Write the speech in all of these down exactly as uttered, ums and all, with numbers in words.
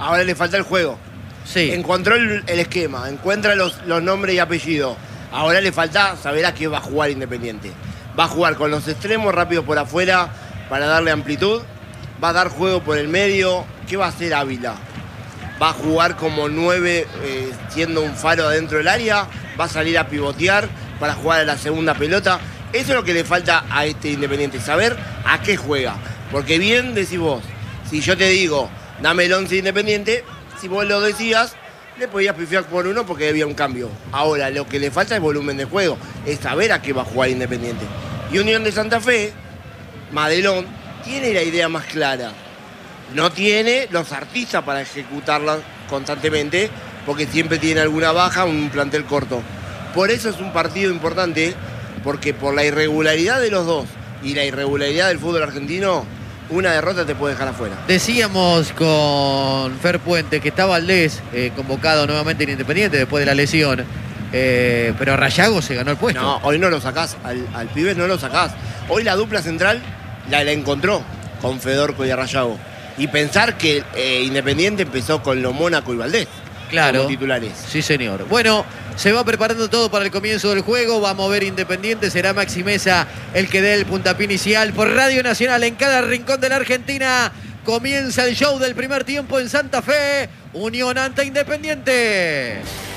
ahora le falta el juego. Sí. Encontró el, el esquema, encuentra los, los nombres y apellidos. Ahora le falta saber a qué va a jugar Independiente. Va a jugar con los extremos rápidos por afuera para darle amplitud. Va a dar juego por el medio. ¿Qué va a hacer Ávila? Va a jugar como nueve, eh, siendo un faro adentro del área. Va a salir a pivotear para jugar a la segunda pelota. Eso es lo que le falta a este Independiente, saber a qué juega. Porque bien decís vos, si yo te digo, dame el once Independiente, si vos lo decías, le podías pifiar por uno porque había un cambio. Ahora, lo que le falta es volumen de juego, es saber a qué va a jugar Independiente. Y Unión de Santa Fe, Madelón, tiene la idea más clara. No tiene los artistas para ejecutarla constantemente, porque siempre tiene alguna baja, un plantel corto. Por eso es un partido importante, porque por la irregularidad de los dos y la irregularidad del fútbol argentino, una derrota te puede dejar afuera. Decíamos con Fer Puente que está Valdés eh, convocado nuevamente en Independiente después de la lesión, eh, pero Rayago se ganó el puesto. No, hoy no lo sacás, al, al pibe no lo sacás. Hoy la dupla central la, la encontró con Fedorco y Rayago. Y pensar que eh, Independiente empezó con lo Mónaco y Valdés. Claro. Como titulares. Sí, señor. Bueno, se va preparando todo para el comienzo del juego. Va a mover Independiente. Será Maxi Mesa el que dé el puntapié inicial. Por Radio Nacional, en cada rincón de la Argentina, comienza el show del primer tiempo en Santa Fe. Unión ante Independiente.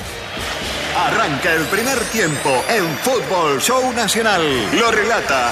Arranca el primer tiempo en Fútbol Show Nacional. Lo relata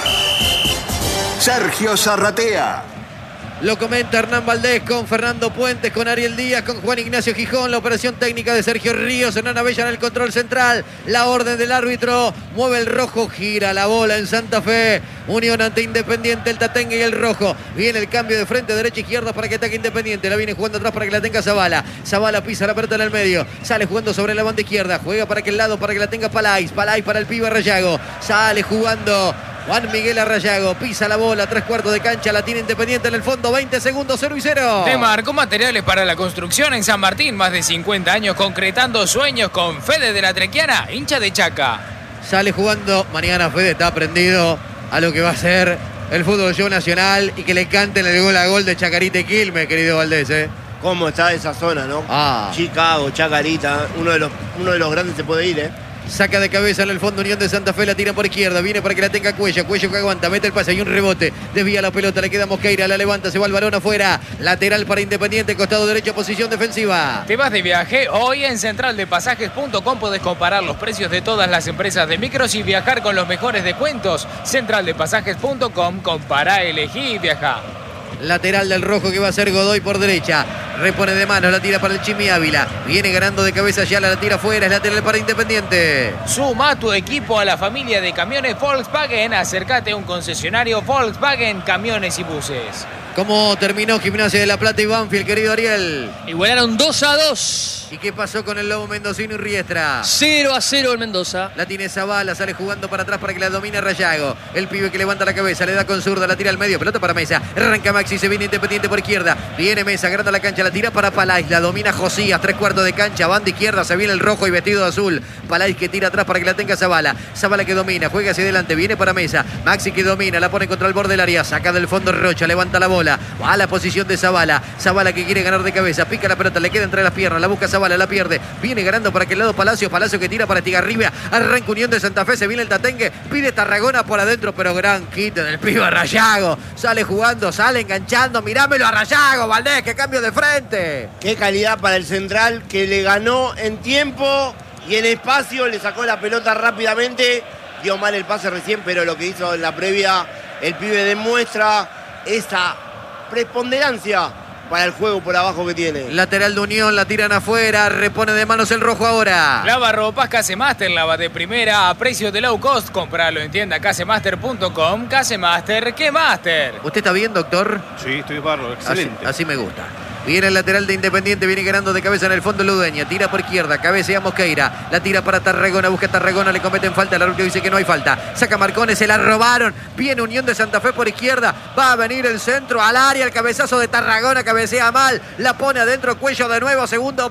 Sergio Zarratea. Lo comenta Hernán Valdés con Fernando Puentes, con Ariel Díaz, con Juan Ignacio Gijón. La operación técnica de Sergio Ríos. Hernán Abella en el control central. La orden del árbitro. Mueve el rojo. Gira la bola en Santa Fe. Unión ante Independiente. El tatengue y el rojo. Viene el cambio de frente, derecha, izquierda para que ataque Independiente. La viene jugando atrás para que la tenga Zavala. Zavala pisa la pelota en el medio. Sale jugando sobre la banda izquierda. Juega para aquel lado para que la tenga Palais. Palais para el pibe Rayago. Sale jugando Juan Miguel Arrayago, pisa la bola, tres cuartos de cancha, la tiene Independiente en el fondo, veinte segundos, cero y cero. Te marcó materiales para la construcción en San Martín, más de cincuenta años concretando sueños con Fede de la Trequiana, hincha de Chaca. Sale jugando, mañana Fede está prendido a lo que va a ser el fútbol show nacional y que le canten el gol a gol de Chacarita y Quilmes, querido Valdés, ¿eh? ¿Cómo está esa zona, no? Ah. Chicago, Chacarita, uno de los, uno de los grandes se puede ir, ¿eh? Saca de cabeza en el fondo Unión de Santa Fe, la tira por izquierda, viene para que la tenga Cuello, Cuello que aguanta, mete el pase, hay un rebote, desvía la pelota, le queda Mosqueira, la levanta, se va el balón afuera, lateral para Independiente, costado derecho, posición defensiva. ¿Te vas de viaje? Hoy en central de pasajes punto com podés comparar los precios de todas las empresas de micros y viajar con los mejores descuentos. central de pasajes punto com, compará, elegí y viajá. Lateral del rojo que va a ser Godoy por derecha. Repone de mano, la tira para el Chimi Ávila. Viene ganando de cabeza ya, la tira afuera, es lateral para Independiente. Suma tu equipo a la familia de camiones Volkswagen. Acércate a un concesionario Volkswagen, camiones y buses. ¿Cómo terminó Gimnasia de La Plata y Banfield, querido Ariel? Igualaron dos a dos. ¿Y qué pasó con el Lobo Mendocino y Riestra? cero a cero el Mendoza. La tiene Zavala, sale jugando para atrás para que la domine Rayago. El pibe que levanta la cabeza, le da con zurda, la tira al medio, pelota para Mesa. Arranca Maxi, se viene Independiente por izquierda. Viene Mesa, agranda la cancha, la tira para Palais, la domina Josías, tres cuartos de cancha, banda izquierda, se viene el rojo y vestido de azul. Palais que tira atrás para que la tenga Zavala. Zavala que domina, juega hacia adelante, viene para Mesa. Maxi que domina, la pone contra el borde del área, saca del fondo Rocha, levanta la bola. Va a la posición de Zavala. Zavala que quiere ganar de cabeza, pica la pelota, le queda entre las piernas, la busca Zavala, la pierde. Viene ganando para aquel lado Palacio, Palacio que tira para Estigarribia. Arranca Unión de Santa Fe, se viene el tatengue, pide Tarragona por adentro, pero gran quite del pibe Rayago. Sale jugando, sale enganchando, mirámelo a Rayago, Valdés, que cambio de frente. Qué calidad para el central que le ganó en tiempo y en espacio, le sacó la pelota rápidamente. Dio mal el pase recién, pero lo que hizo en la previa, el pibe demuestra esa preponderancia para el juego por abajo que tiene. Lateral de Unión, la tiran afuera, repone de manos el rojo ahora. Lavarropas Casemaster, lava de primera a precios de low cost. Compralo en tienda casemaster punto com. Casemaster, ¿qué master? ¿Usted está bien, doctor? Sí, estoy barro, excelente. Así, así me gusta. Viene el lateral de Independiente, viene ganando de cabeza en el fondo Ludeña, tira por izquierda, cabecea Mosqueira, la tira para Tarragona, busca Tarragona, le cometen falta, el árbitro dice que no hay falta, saca Marcones, se la robaron, viene Unión de Santa Fe por izquierda, va a venir el centro al área, el cabezazo de Tarragona, cabecea mal, la pone adentro, Cuello de nuevo, segundo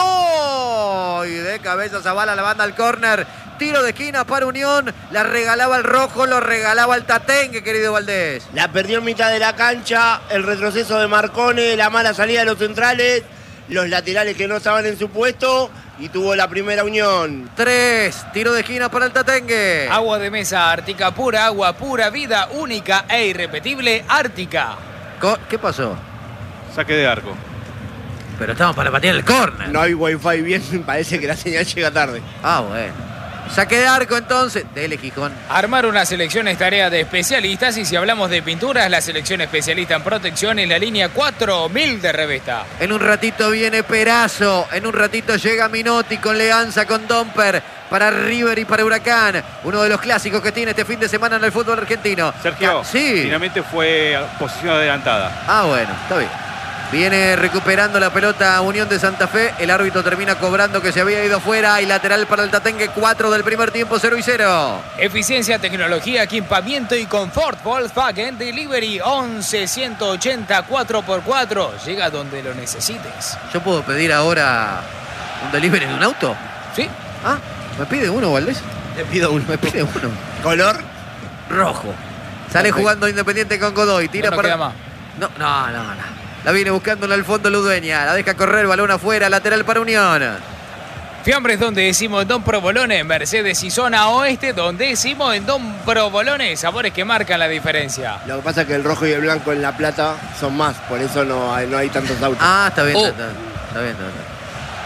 palo, y de cabeza Zavala la banda al córner, tiro de esquina para Unión, la regalaba el rojo, lo regalaba el tatengue, querido Valdés. La perdió en mitad de la cancha, el retroceso de Marcone, la mala salida de los centrales, los laterales que no estaban en su puesto y tuvo la primera Unión. Tres, tiro de esquina para el Tatengue. Agua de mesa Ártica pura, agua pura, vida única e irrepetible Ártica. Co- ¿Qué pasó? Saque de arco. Pero estamos para patear el córner. No hay wifi bien, parece que la señal llega tarde. Ah, bueno. Saque de arco entonces. Dele, Gijón. Armar una selección es tarea de especialistas y si hablamos de pinturas, la selección especialista en protección es la línea cuatro mil de Revesta. En un ratito viene Perazo. En un ratito llega Minotti con Leanza, con Domper. Para River y para Huracán. Uno de los clásicos que tiene este fin de semana en el fútbol argentino. Sergio, sí. finalmente fue posición adelantada. Ah, bueno, está bien. Viene recuperando la pelota Unión de Santa Fe. El árbitro termina cobrando que se había ido fuera. Y lateral para el Tatengue, cuatro del primer tiempo, cero y cero. Eficiencia, tecnología, equipamiento y confort. Volkswagen Delivery once ciento ochenta cuatro por cuatro. Llega donde lo necesites. ¿Yo puedo pedir ahora un delivery de un auto? ¿Sí? Ah, ¿me pide uno, Valdés? Te pido uno. Me pide uno. ¿Color? Rojo. Sale Perfecto. jugando Independiente con Godoy. Tira No nos para... queda más. No, no, no, no. La viene buscando en el fondo Ludueña. La deja correr, balón afuera, lateral para Unión. Fiambres, donde decimos en Don Provolone, Mercedes y zona oeste, donde decimos en Don Provolone, sabores que marcan la diferencia. Lo que pasa es que el rojo y el blanco en La Plata son más, por eso no hay, no hay tantos autos. Ah, está bien, Oh. está, está, está bien, está bien.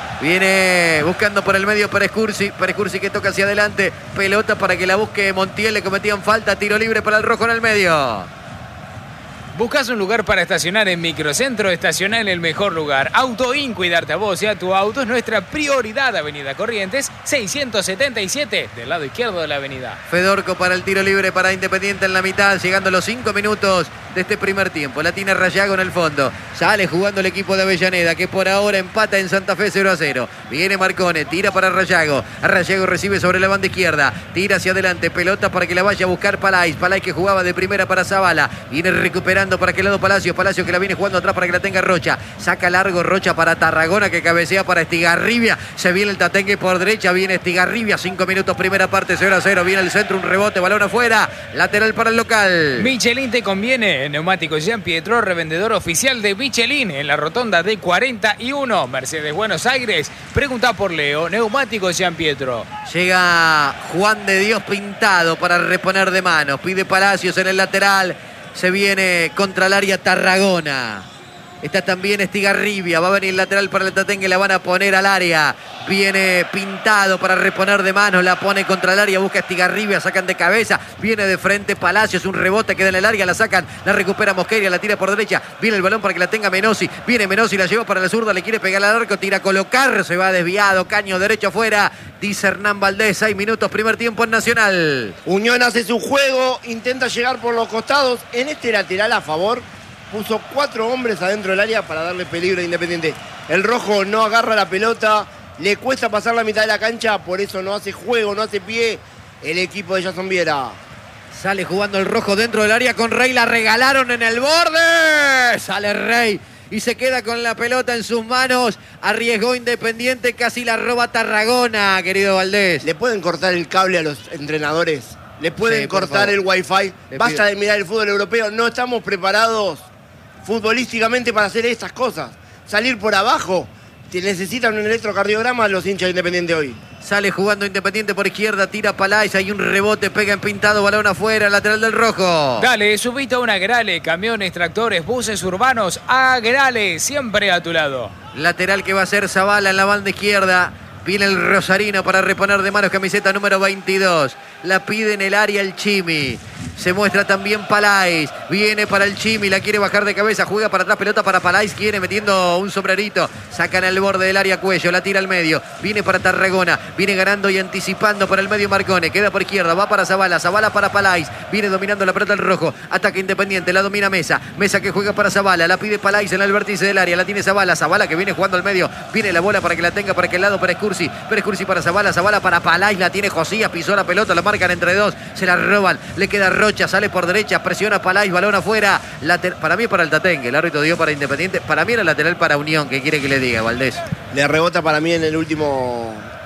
Viene buscando por el medio para Escursi. Para Escursi que toca hacia adelante. Pelota para que la busque Montiel. Le cometían falta. Tiro libre para el rojo en el medio. ¿Buscas un lugar para estacionar en Microcentro? Estaciona en el mejor lugar. Autoin, cuidarte a vos y a tu auto es nuestra prioridad. Avenida Corrientes, seiscientos setenta y siete, del lado izquierdo de la avenida. Fedorco para el tiro libre para Independiente en la mitad. Llegando los cinco minutos de este primer tiempo. La tiene Rayago en el fondo. Sale jugando el equipo de Avellaneda, que por ahora empata en Santa Fe cero a cero. Viene Marcone, tira para Rayago. Rayago recibe sobre la banda izquierda. Tira hacia adelante. Pelota para que la vaya a buscar Palais. Palais que jugaba de primera para Zavala. Viene recuperando para aquel lado Palacio. Palacio que la viene jugando atrás para que la tenga Rocha. Saca largo Rocha para Tarragona que cabecea para Estigarribia. Se viene el Tatengue por derecha. Viene Estigarribia. Cinco minutos primera parte cero a cero. Viene el centro. Un rebote. Balón afuera. Lateral para el local. Michelin te conviene. Neumáticos Jean Pietro, revendedor oficial de Michelin en la rotonda de cuarenta y uno. Mercedes Buenos Aires. Pregunta por Leo. Neumáticos Jean Pietro. Llega Juan de Dios Pintado para reponer de manos. Pide Palacios en el lateral. Se viene contra el área Tarragona. Está también Estigarribia. Va a venir el lateral para el Tatengue. La van a poner al área. Viene Pintado para reponer de manos. La pone contra el área. Busca Estigarribia. Sacan de cabeza. Viene de frente Palacios. Un rebote queda en el área. La sacan. La recupera Mosquera. La tira por derecha. Viene el balón para que la tenga Menossi. Viene Menossi. La lleva para la zurda. Le quiere pegar al arco. Tira a colocar. Se va desviado. Caño derecho afuera. Dice Hernán Valdés. Seis minutos. Primer tiempo en Nacional. Unión hace su juego. Intenta llegar por los costados. En este lateral a favor puso cuatro hombres adentro del área para darle peligro a Independiente. El rojo no agarra la pelota. Le cuesta pasar la mitad de la cancha. Por eso no hace juego, no hace pie el equipo de Jason Viera. Sale jugando el rojo dentro del área con Rey. La regalaron en el borde. Sale Rey y se queda con la pelota en sus manos. Arriesgó Independiente. Casi la roba Tarragona, querido Valdés. ¿Le pueden cortar el cable a los entrenadores? ¿Le pueden Sí, por cortar favor. el wifi? Le Basta pido. de mirar el fútbol europeo. No estamos preparados futbolísticamente para hacer estas cosas. Salir por abajo. Te necesitan un electrocardiograma los hinchas de Independiente hoy. Sale jugando Independiente por izquierda. Tira Palais. Hay un rebote. Pega en Pintado. Balón afuera. Lateral del rojo. Dale, subite a una Agrale, camiones, tractores, buses urbanos. Agrale, siempre a tu lado. Lateral que va a ser Zavala en la banda izquierda. Viene el Rosarino para reponer de manos camiseta número veintidós. La pide en el área el Chimi. Se muestra también Palais. Viene para el Chimi. La quiere bajar de cabeza. Juega para atrás. Pelota para Palais. Quiere metiendo un sombrerito. Sacan el borde del área Cuello. La tira al medio. Viene para Tarragona. Viene ganando y anticipando por el medio Marcone. Queda por izquierda. Va para Zavala. Zavala para Palais. Viene dominando la pelota el rojo. Ataque Independiente. La domina Mesa. Mesa que juega para Zavala. La pide Palais en el vértice del área. La tiene Zavala. Zavala que viene jugando al medio. Viene la bola para que la tenga por aquel lado para Escursi. Pero Escursi para Zavala. Zavala para Palais. La tiene Josías. Pisó la pelota. La marcan entre dos. Se la roban. Le queda Rocha. Sale por derecha. Presiona Palais. Balón afuera. Later... Para mí es para el Tatengue. El árbitro dio para Independiente. Para mí era lateral para Unión. ¿Qué quiere que le diga, Valdés? Le rebota para mí en el último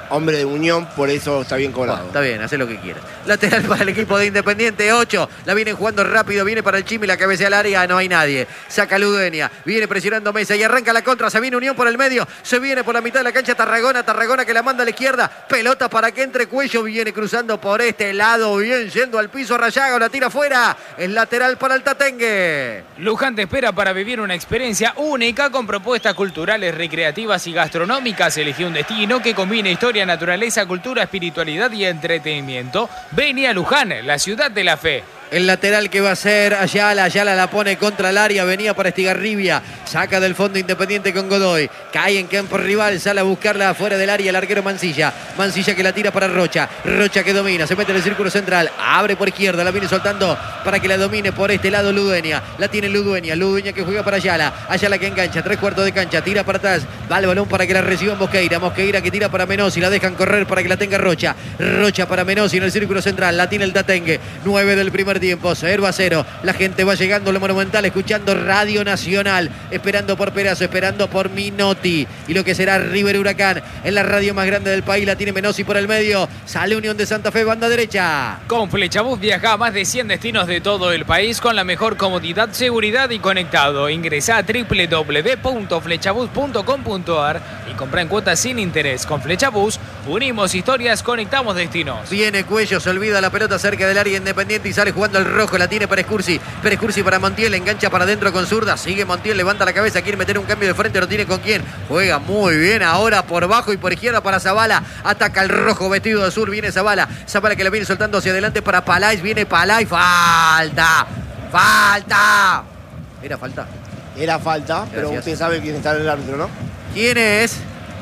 hombre de Unión, por eso está bien cobrado. Bueno, está bien, hace lo que quieras. Lateral para el equipo de Independiente, ocho. La vienen jugando rápido, viene para el Chimi, la cabecea al área, no hay nadie. Saca Ludueña, viene presionando Mesa y arranca la contra. Se viene Unión por el medio, se viene por la mitad de la cancha Tarragona. Tarragona que la manda a la izquierda. Pelota para que entre Cuello, viene cruzando por este lado, bien yendo al piso Rayago, la tira afuera. Es lateral para el Tatengue. Luján te espera para vivir una experiencia única con propuestas culturales, recreativas y gastronómicas. Elegí un destino que combine historia, naturaleza, cultura, espiritualidad y entretenimiento. Vení a Luján, la ciudad de la fe. El lateral que va a ser Ayala, Ayala la pone contra el área, venía para Estigarribia, saca del fondo Independiente con Godoy, cae en campo rival, sale a buscarla afuera del área el arquero Mancilla, Mancilla que la tira para Rocha, Rocha que domina, se mete en el círculo central, abre por izquierda, la viene soltando para que la domine por este lado Ludueña, la tiene Ludueña, Ludueña que juega para Ayala, Ayala que engancha, tres cuartos de cancha, tira para atrás, va el balón para que la reciba Mosqueira, Mosqueira que tira para Menossi, la dejan correr para que la tenga Rocha, Rocha para Menossi en el círculo central, la tiene el Tatengue, nueve del primer tiempo, cero a cero. La gente va llegando a lo Monumental, escuchando Radio Nacional, esperando por Perazo, esperando por Minotti. Y lo que será River Huracán en la radio más grande del país, la tiene Menossi por el medio. Sale Unión de Santa Fe, banda derecha. Con Flechabús viaja a más de cien destinos de todo el país con la mejor comodidad, seguridad y conectado. Ingresá a doble u doble u doble u punto flechabús punto com punto ar y compra en cuotas sin interés. Con Flechabús unimos historias, conectamos destinos. Viene Cuello, se olvida la pelota cerca del área Independiente y sale jugando el rojo. La tiene Pérez Cursi. Pérez Cursi para Montiel. Engancha para adentro con zurda. Sigue Montiel. Levanta la cabeza. Quiere meter un cambio de frente. No tiene con quién. Juega muy bien ahora por bajo y por izquierda para Zavala. Ataca el rojo vestido de azul. Viene Zavala. Zavala que la viene soltando hacia adelante para Palais. Viene Palais. Falta. Falta. Era falta. Era falta, Gracias. pero usted sabe quién está en el árbitro, ¿no? ¿Quién es?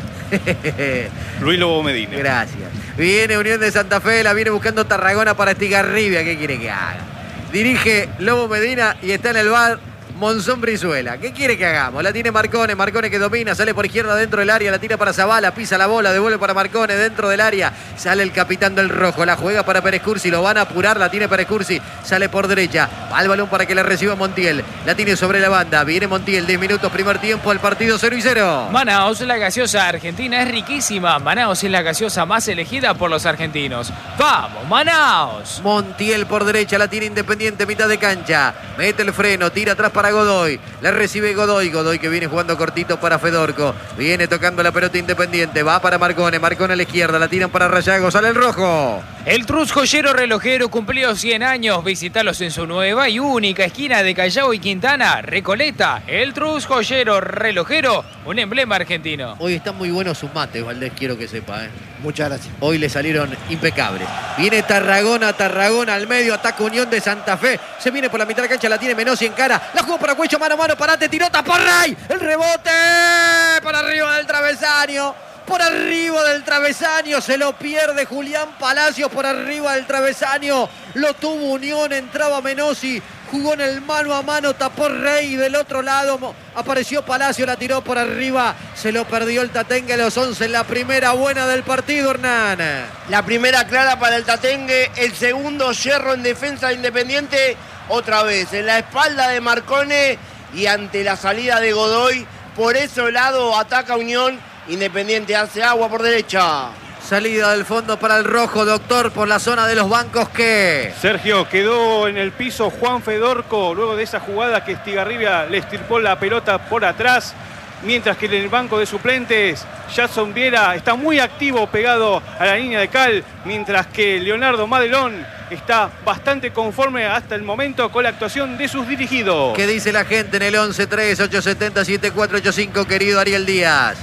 Luis Lobo Medina. Gracias. Viene Unión de Santa Fe. La viene buscando Tarragona para Estigarribia. ¿Qué quiere que haga? Dirige Lobo Medina y está en el bar Monzón Brizuela. ¿Qué quiere que hagamos? La tiene Marcone, Marcone que domina, sale por izquierda dentro del área, la tira para Zavala, pisa la bola, devuelve para Marcone dentro del área, sale el capitán del rojo, la juega para Pérez Cursi, lo van a apurar, la tiene Pérez Cursi, sale por derecha, va el balón para que la reciba Montiel, la tiene sobre la banda, viene Montiel, diez minutos, primer tiempo, el partido cero y cero. Manaos, la gaseosa argentina es riquísima. Manaos es la gaseosa más elegida por los argentinos. ¡Vamos, Manaos! Montiel por derecha, la tiene Independiente, mitad de cancha, mete el freno, tira atrás para Godoy, la recibe Godoy, Godoy que viene jugando cortito para Fedorco, viene tocando la pelota Independiente, va para Marcone, Marcone a la izquierda, la tiran para Rayago, sale el rojo. El Trus Joyero Relojero cumplió cien años. Visítalos en su nueva y única esquina de Callao y Quintana, Recoleta. El Trus Joyero Relojero, un emblema argentino. Hoy están muy buenos sus mates, Valdés, quiero que sepa, ¿eh? Muchas gracias. Hoy le salieron impecables. Viene Tarragona, Tarragona al medio, ataca Unión de Santa Fe. Se viene por la mitad de la cancha, la tiene Menossi en cara. La jugó para Cuello, mano a mano, parate, tiró, tapó Ray. El rebote para arriba del travesaño. Por arriba del travesaño, se lo pierde Julián Palacios por arriba del travesaño. Lo tuvo Unión, entraba Menossi. Jugó en el mano a mano, tapó Rey. Del otro lado apareció Palacio, la tiró por arriba. Se lo perdió el Tatengue a los once. La primera buena del partido, Hernán. La primera clara para el Tatengue. El segundo yerro en defensa de Independiente. Otra vez en la espalda de Marcone y ante la salida de Godoy. Por ese lado ataca Unión. Independiente hace agua por derecha. Salida del fondo para el rojo, doctor, por la zona de los bancos que... Sergio, quedó en el piso Juan Fedorco luego de esa jugada que Estigarribia le estirpó la pelota por atrás, mientras que en el banco de suplentes Jason Viera está muy activo pegado a la línea de cal, mientras que Leonardo Madelón está bastante conforme hasta el momento con la actuación de sus dirigidos. ¿Qué dice la gente en el once tres ocho siete cero siete cuatro ocho cinco, querido Ariel Díaz?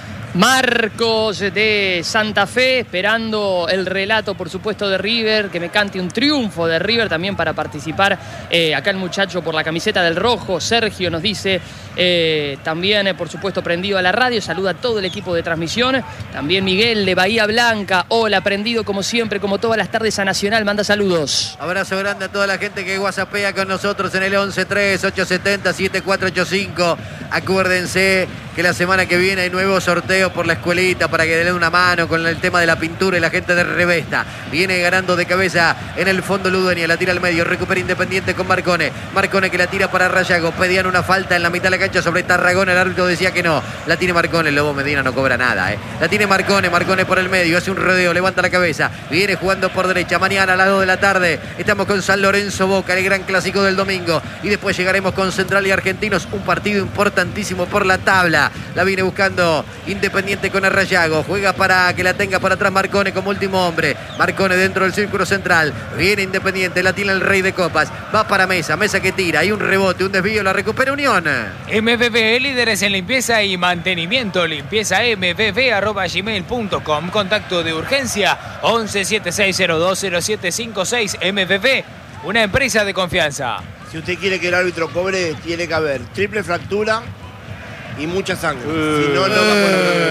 Marcos de Santa Fe, esperando el relato, por supuesto, de River, que me cante un triunfo de River también para participar. Eh, acá el muchacho por la camiseta del rojo, Sergio nos dice, eh, también, eh, por supuesto, prendido a la radio, saluda a todo el equipo de transmisión. También Miguel de Bahía Blanca, hola, prendido como siempre, como todas las tardes a Nacional, manda saludos. Abrazo grande a toda la gente que whatsappea con nosotros en el once tres ocho siete cero siete cuatro ocho cinco. Acuérdense que la semana que viene hay nuevo sorteo rodeo por la escuelita para que le den una mano con el tema de la pintura y la gente de Revesta. Viene ganando de cabeza en el fondo Ludueña, la tira al medio, recupera Independiente con Marcone. Marcone que la tira para Rayago. Pedían una falta en la mitad de la cancha sobre Tarragona, el árbitro decía que no. La tiene Marcone, el Lobo Medina no cobra nada, ¿eh? La tiene Marcone, Marcone por el medio, hace un rodeo, levanta la cabeza, viene jugando por derecha. Mañana a las dos de la tarde estamos con San Lorenzo Boca, el gran clásico del domingo. Y después llegaremos con Central y Argentinos, un partido importantísimo por la tabla. La viene buscando Independiente con Arrayago. Juega para que la tenga para atrás Marcone como último hombre. Marcone dentro del círculo central. Viene Independiente, la tiene el Rey de Copas. Va para Mesa, Mesa que tira. Hay un rebote, un desvío, la recupera Unión. M V V, líderes en limpieza y mantenimiento. Limpieza m v v arroba gmail punto com. Contacto de urgencia once setenta y seis cero dos cero siete cinco seis. M V V, una empresa de confianza. Si usted quiere que el árbitro cobre, tiene que haber triple fractura y mucha sangre. Uh, si no, no va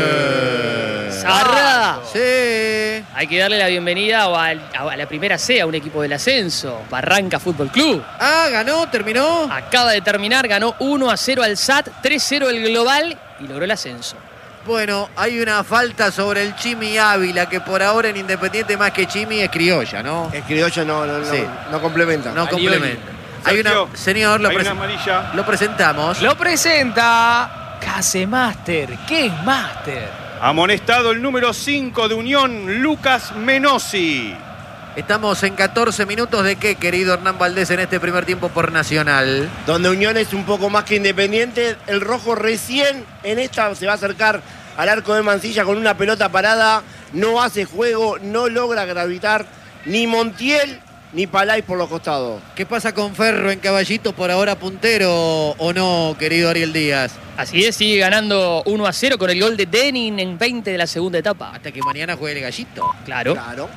a Zarra. Sí. Hay que darle la bienvenida a, a la primera C, a un equipo del ascenso. Barranca Fútbol Club. Ah, ganó, terminó. Acaba de terminar, ganó uno a cero al S A T, tres cero el global y logró el ascenso. Bueno, hay una falta sobre el Chimi Ávila, que por ahora en Independiente más que Chimi es criolla, ¿no? Es criolla, no, no, sí. no, no complementa. No complementa. Hay una, señor, lo, hay presen una amarilla. Lo presentamos. Lo presenta Casemaster. ¿Qué es Master? Amonestado el número cinco de Unión, Lucas Menossi. Estamos en catorce minutos de qué, querido Hernán Valdés, en este primer tiempo por Nacional. Donde Unión es un poco más que Independiente. El rojo recién en esta se va a acercar al arco de Mansilla con una pelota parada. No hace juego, no logra gravitar ni Montiel ni Palay por los costados. ¿Qué pasa con Ferro en Caballito, por ahora puntero o no, querido Ariel Díaz? Así es, sigue ganando uno a cero con el gol de Denin en veinte de la segunda etapa. Hasta que mañana juegue el Gallito. Claro. Claro.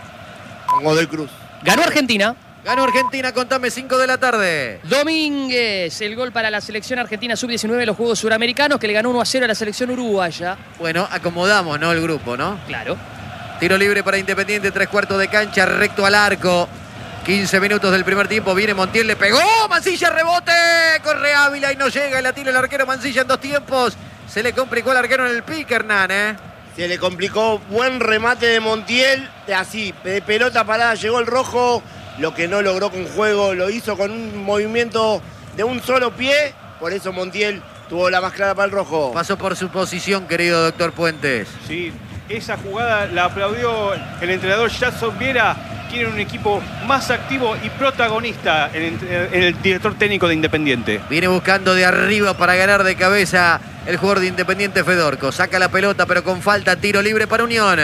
Con Godoy Cruz. Ganó Argentina. Ganó Argentina, contame, cinco de la tarde. Domínguez, el gol para la selección argentina sub diecinueve en los Juegos Suramericanos, que le ganó uno a cero a la selección uruguaya. Bueno, acomodamos, ¿no? El grupo, ¿no? Claro. Tiro libre para Independiente, tres cuartos de cancha, recto al arco. quince minutos del primer tiempo, viene Montiel, le pegó, Mansilla, rebote, corre Ávila y no llega, y la tira el arquero Mansilla en dos tiempos. Se le complicó al arquero en el pique, Hernán, ¿eh? Se le complicó, buen remate de Montiel, así, de pelota parada, llegó el rojo, lo que no logró con juego, lo hizo con un movimiento de un solo pie, por eso Montiel tuvo la más clara para el rojo. Pasó por su posición, querido doctor Puentes. Sí, esa jugada la aplaudió el entrenador Jackson Viera. Quieren un equipo más activo y protagonista en el, en el director técnico de Independiente. Viene buscando de arriba para ganar de cabeza el jugador de Independiente, Fedorco. Saca la pelota, pero con falta, tiro libre para Unión.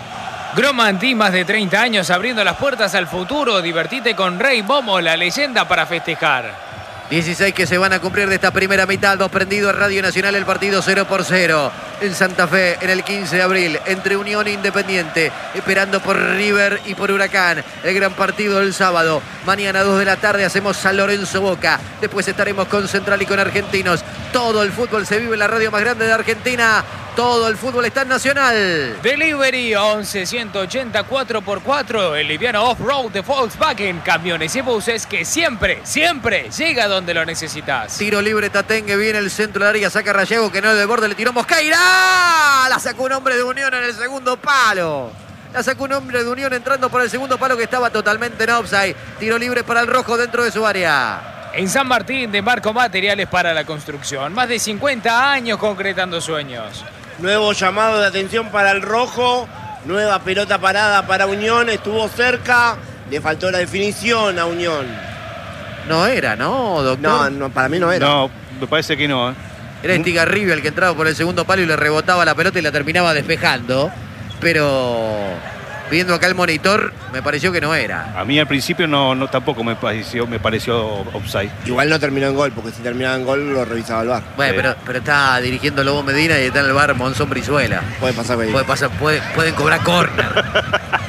Gromantí, más de treinta años abriendo las puertas al futuro. Divertite con Rey Momo, la leyenda para festejar. dieciséis que se van a cumplir de esta primera mitad. Dos prendido a Radio Nacional, el partido cero por cero. En Santa Fe, en el quince de abril, entre Unión e Independiente. Esperando por River y por Huracán. El gran partido del sábado. Mañana a dos de la tarde hacemos San Lorenzo Boca. Después estaremos con Central y con Argentinos. Todo el fútbol se vive en la radio más grande de Argentina. Todo el fútbol está en Nacional. Delivery once ciento ochenta cuatro por cuatro. El liviano off-road de Volkswagen. Camiones y buses que siempre, siempre llega donde lo necesitas. Tiro libre Tatengue, viene el centro del área, saca Rayago, que no es de borde, le tiró Mosqueira. La sacó un hombre de Unión en el segundo palo. La sacó un hombre de Unión entrando por el segundo palo, que estaba totalmente en offside. Tiro libre para el rojo dentro de su área. En San Martín, de Marco Materiales para la Construcción. Más de cincuenta años concretando sueños. Nuevo llamado de atención para el rojo. Nueva pelota parada para Unión. Estuvo cerca. Le faltó la definición a Unión. No era, ¿no, doctor? No, no, para mí no era. No, me parece que no, ¿eh? Era Estigarribia el que entraba por el segundo palo y le rebotaba la pelota y la terminaba despejando. Pero viendo acá el monitor, me pareció que no era. A mí al principio no, no tampoco me pareció, me pareció offside. Igual no terminó en gol, porque si terminaba en gol lo revisaba el V A R. Bueno, Sí. pero, pero está dirigiendo Lobo Medina y está en el bar Monzón Brizuela. Puede pasar ahí. Puede pasar, puede- pueden cobrar córner.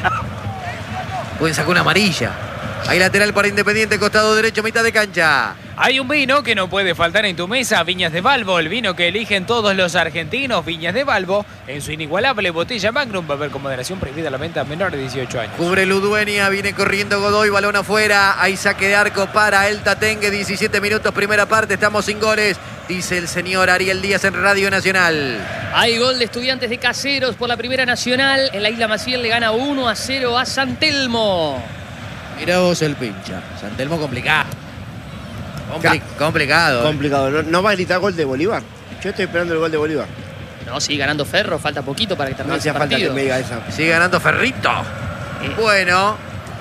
Pueden sacar una amarilla. Hay lateral para Independiente, costado derecho, mitad de cancha. Hay un vino que no puede faltar en tu mesa, Viñas de Valvo, el vino que eligen todos los argentinos. Viñas de Valvo, en su inigualable botella Magnum, va a haber con moderación prohibida la venta a menor de dieciocho años. Cubre Ludueña, viene corriendo Godoy, balón afuera, hay saque de arco para el Tatengue, diecisiete minutos, primera parte, estamos sin goles, dice el señor Ariel Díaz en Radio Nacional. Hay gol de Estudiantes de Caseros por la Primera Nacional. En la Isla Maciel le gana uno a cero a San Telmo. Mirá vos el pincha, San Telmo complicado. Compli complicado. ¿eh? Complicado. ¿No, ¿No va a gritar gol de Bolívar? Yo estoy esperando el gol de Bolívar. No, sigue ganando Ferro, falta poquito para que termine No hacía ese falta partido. que me diga esa. Sigue ganando Ferrito. Eh. Bueno,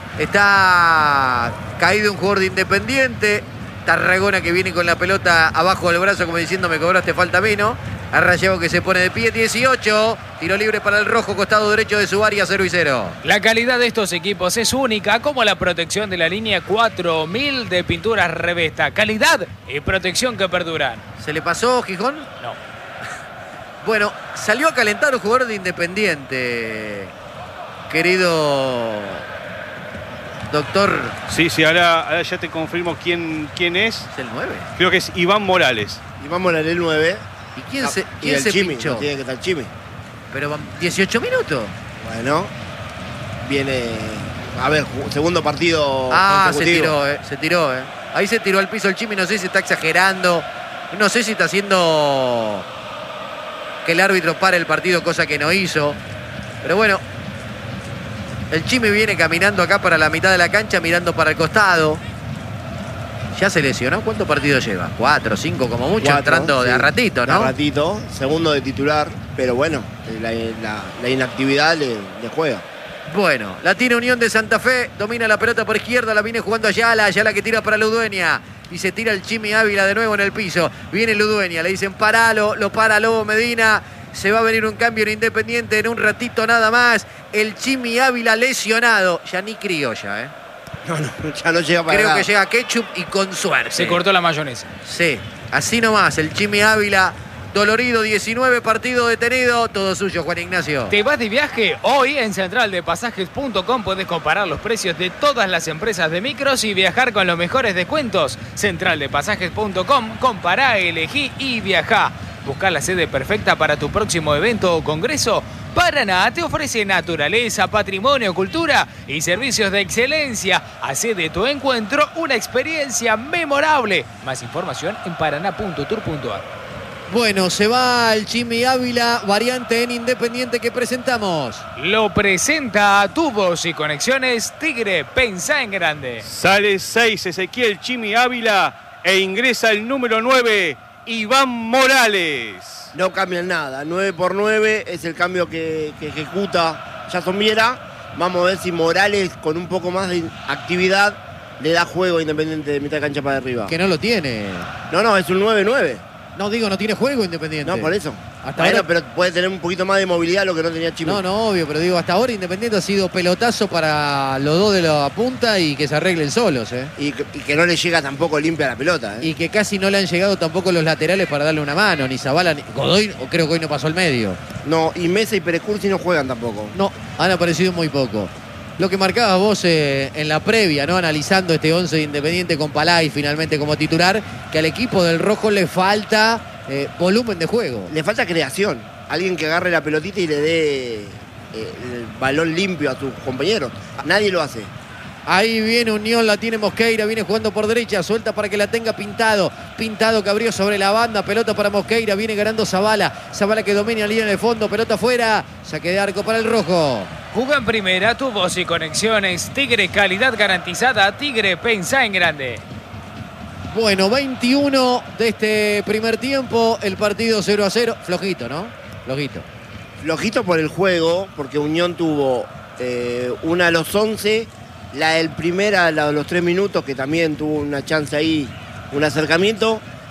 está caído un jugador de Independiente. Tarragona que viene con la pelota abajo del brazo como diciendo me cobraste falta menos. A Rallego que se pone de pie, dieciocho. Tiro libre para el rojo, costado derecho de su área, cero y cero. La calidad de estos equipos es única, como la protección de la línea cuatro mil de pinturas Revesta. Calidad y protección que perduran. ¿Se le pasó Gijón? No. Bueno, salió a calentar un jugador de Independiente, querido doctor. Sí, sí, ahora, ahora ya te confirmo quién, quién es. ¿Es el nueve? Creo que es Iván Morales. Y vamos a la nueve. ¿Y quién se, Y quién el se Chimi, pinchó? no tiene que estar Chimi. Pero van dieciocho minutos. Bueno, viene. A ver, ju- segundo partido. Ah, se consecutivo. tiró, eh, se tiró, eh. Ahí se tiró al piso el Chimi, no sé si está exagerando, no sé si está haciendo que el árbitro pare el partido, cosa que no hizo. Pero bueno, el Chimi viene caminando acá para la mitad de la cancha, mirando para el costado. Ya se lesionó, ¿cuántos partidos lleva? Cuatro, cinco como mucho, Cuatro, entrando de sí, a ratito, ¿no? De a ratito, segundo de titular, pero bueno, la, la- la inactividad le, le juega. Bueno, la tiene Unión de Santa Fe, domina la pelota por izquierda, la viene jugando Ayala, Ayala que tira para Ludueña. Y se tira el Chimi Ávila de nuevo en el piso. Viene Ludueña, le dicen paralo, lo para Lobo Medina. Se va a venir un cambio en Independiente en un ratito nada más. El Chimi Ávila lesionado. Ya ni criolla, ¿eh? No, no, ya no llega para Creo nada. que llega ketchup y con suerte. Se cortó la mayonesa. Sí, así nomás. El Chimi Ávila, dolorido, diecinueve partido detenido. Todo suyo, Juan Ignacio. ¿Te vas de viaje? Hoy en central de pasajes punto com puedes comparar los precios de todas las empresas de micros y viajar con los mejores descuentos. central de pasajes punto com, compará, elegí y viajá. Buscar la sede perfecta para tu próximo evento o congreso. Paraná te ofrece naturaleza, patrimonio, cultura y servicios de excelencia. Hacé de tu encuentro una experiencia memorable. Más información en paraná punto tour punto ar. Bueno, se va el Chimi Ávila, variante en Independiente que presentamos. Lo presenta Tubos y Conexiones Tigre. Pensá en grande. Sale seis Ezequiel Chimi Ávila e ingresa el número nueve, Iván Morales. No cambian nada. nueve por nueve es el cambio que, que ejecuta Jason Viera. Vamos a ver si Morales, con un poco más de actividad, le da juego a Independiente de mitad de cancha para arriba. Que no lo tiene. No, no, es un nueve nueve. No, digo, no tiene juego Independiente. No, por eso. Hasta bueno, ahora- pero puede tener un poquito más de movilidad lo que no tenía Chimi. No, no, obvio, pero digo, hasta ahora Independiente ha sido pelotazo para los dos de la punta y que se arreglen solos, ¿eh? Y, que- y que no le llega tampoco limpia la pelota. ¿eh? Y que casi no le han llegado tampoco los laterales para darle una mano, ni Zabala, ni Godoy, o creo que hoy no pasó al medio. No, y Mesa y Perecursi no juegan tampoco. No, han aparecido muy poco. Lo que marcabas vos eh, en la previa, ¿no? Analizando este once de Independiente con Palay finalmente como titular, que al equipo del Rojo le falta eh, volumen de juego. Le falta creación. Alguien que agarre la pelotita y le dé eh, el balón limpio a sus compañeros. Nadie lo hace. Ahí viene Unión, la tiene Mosqueira, viene jugando por derecha, suelta para que la tenga Pintado. Pintado que abrió sobre la banda, pelota para Mosqueira, viene ganando Zabala. Zabala que domina la línea de fondo, pelota afuera, saque de arco para el Rojo. Juga en primera, Tubos y Conexiones Tigre, calidad garantizada. Tigre, pensá en grande. Bueno, veintiuno de este primer tiempo, el partido cero a cero. Flojito, ¿no? Flojito. Flojito por el juego, porque Unión tuvo eh, una a los once, la del primera a la de los tres minutos, que también tuvo una chance ahí, un acercamiento,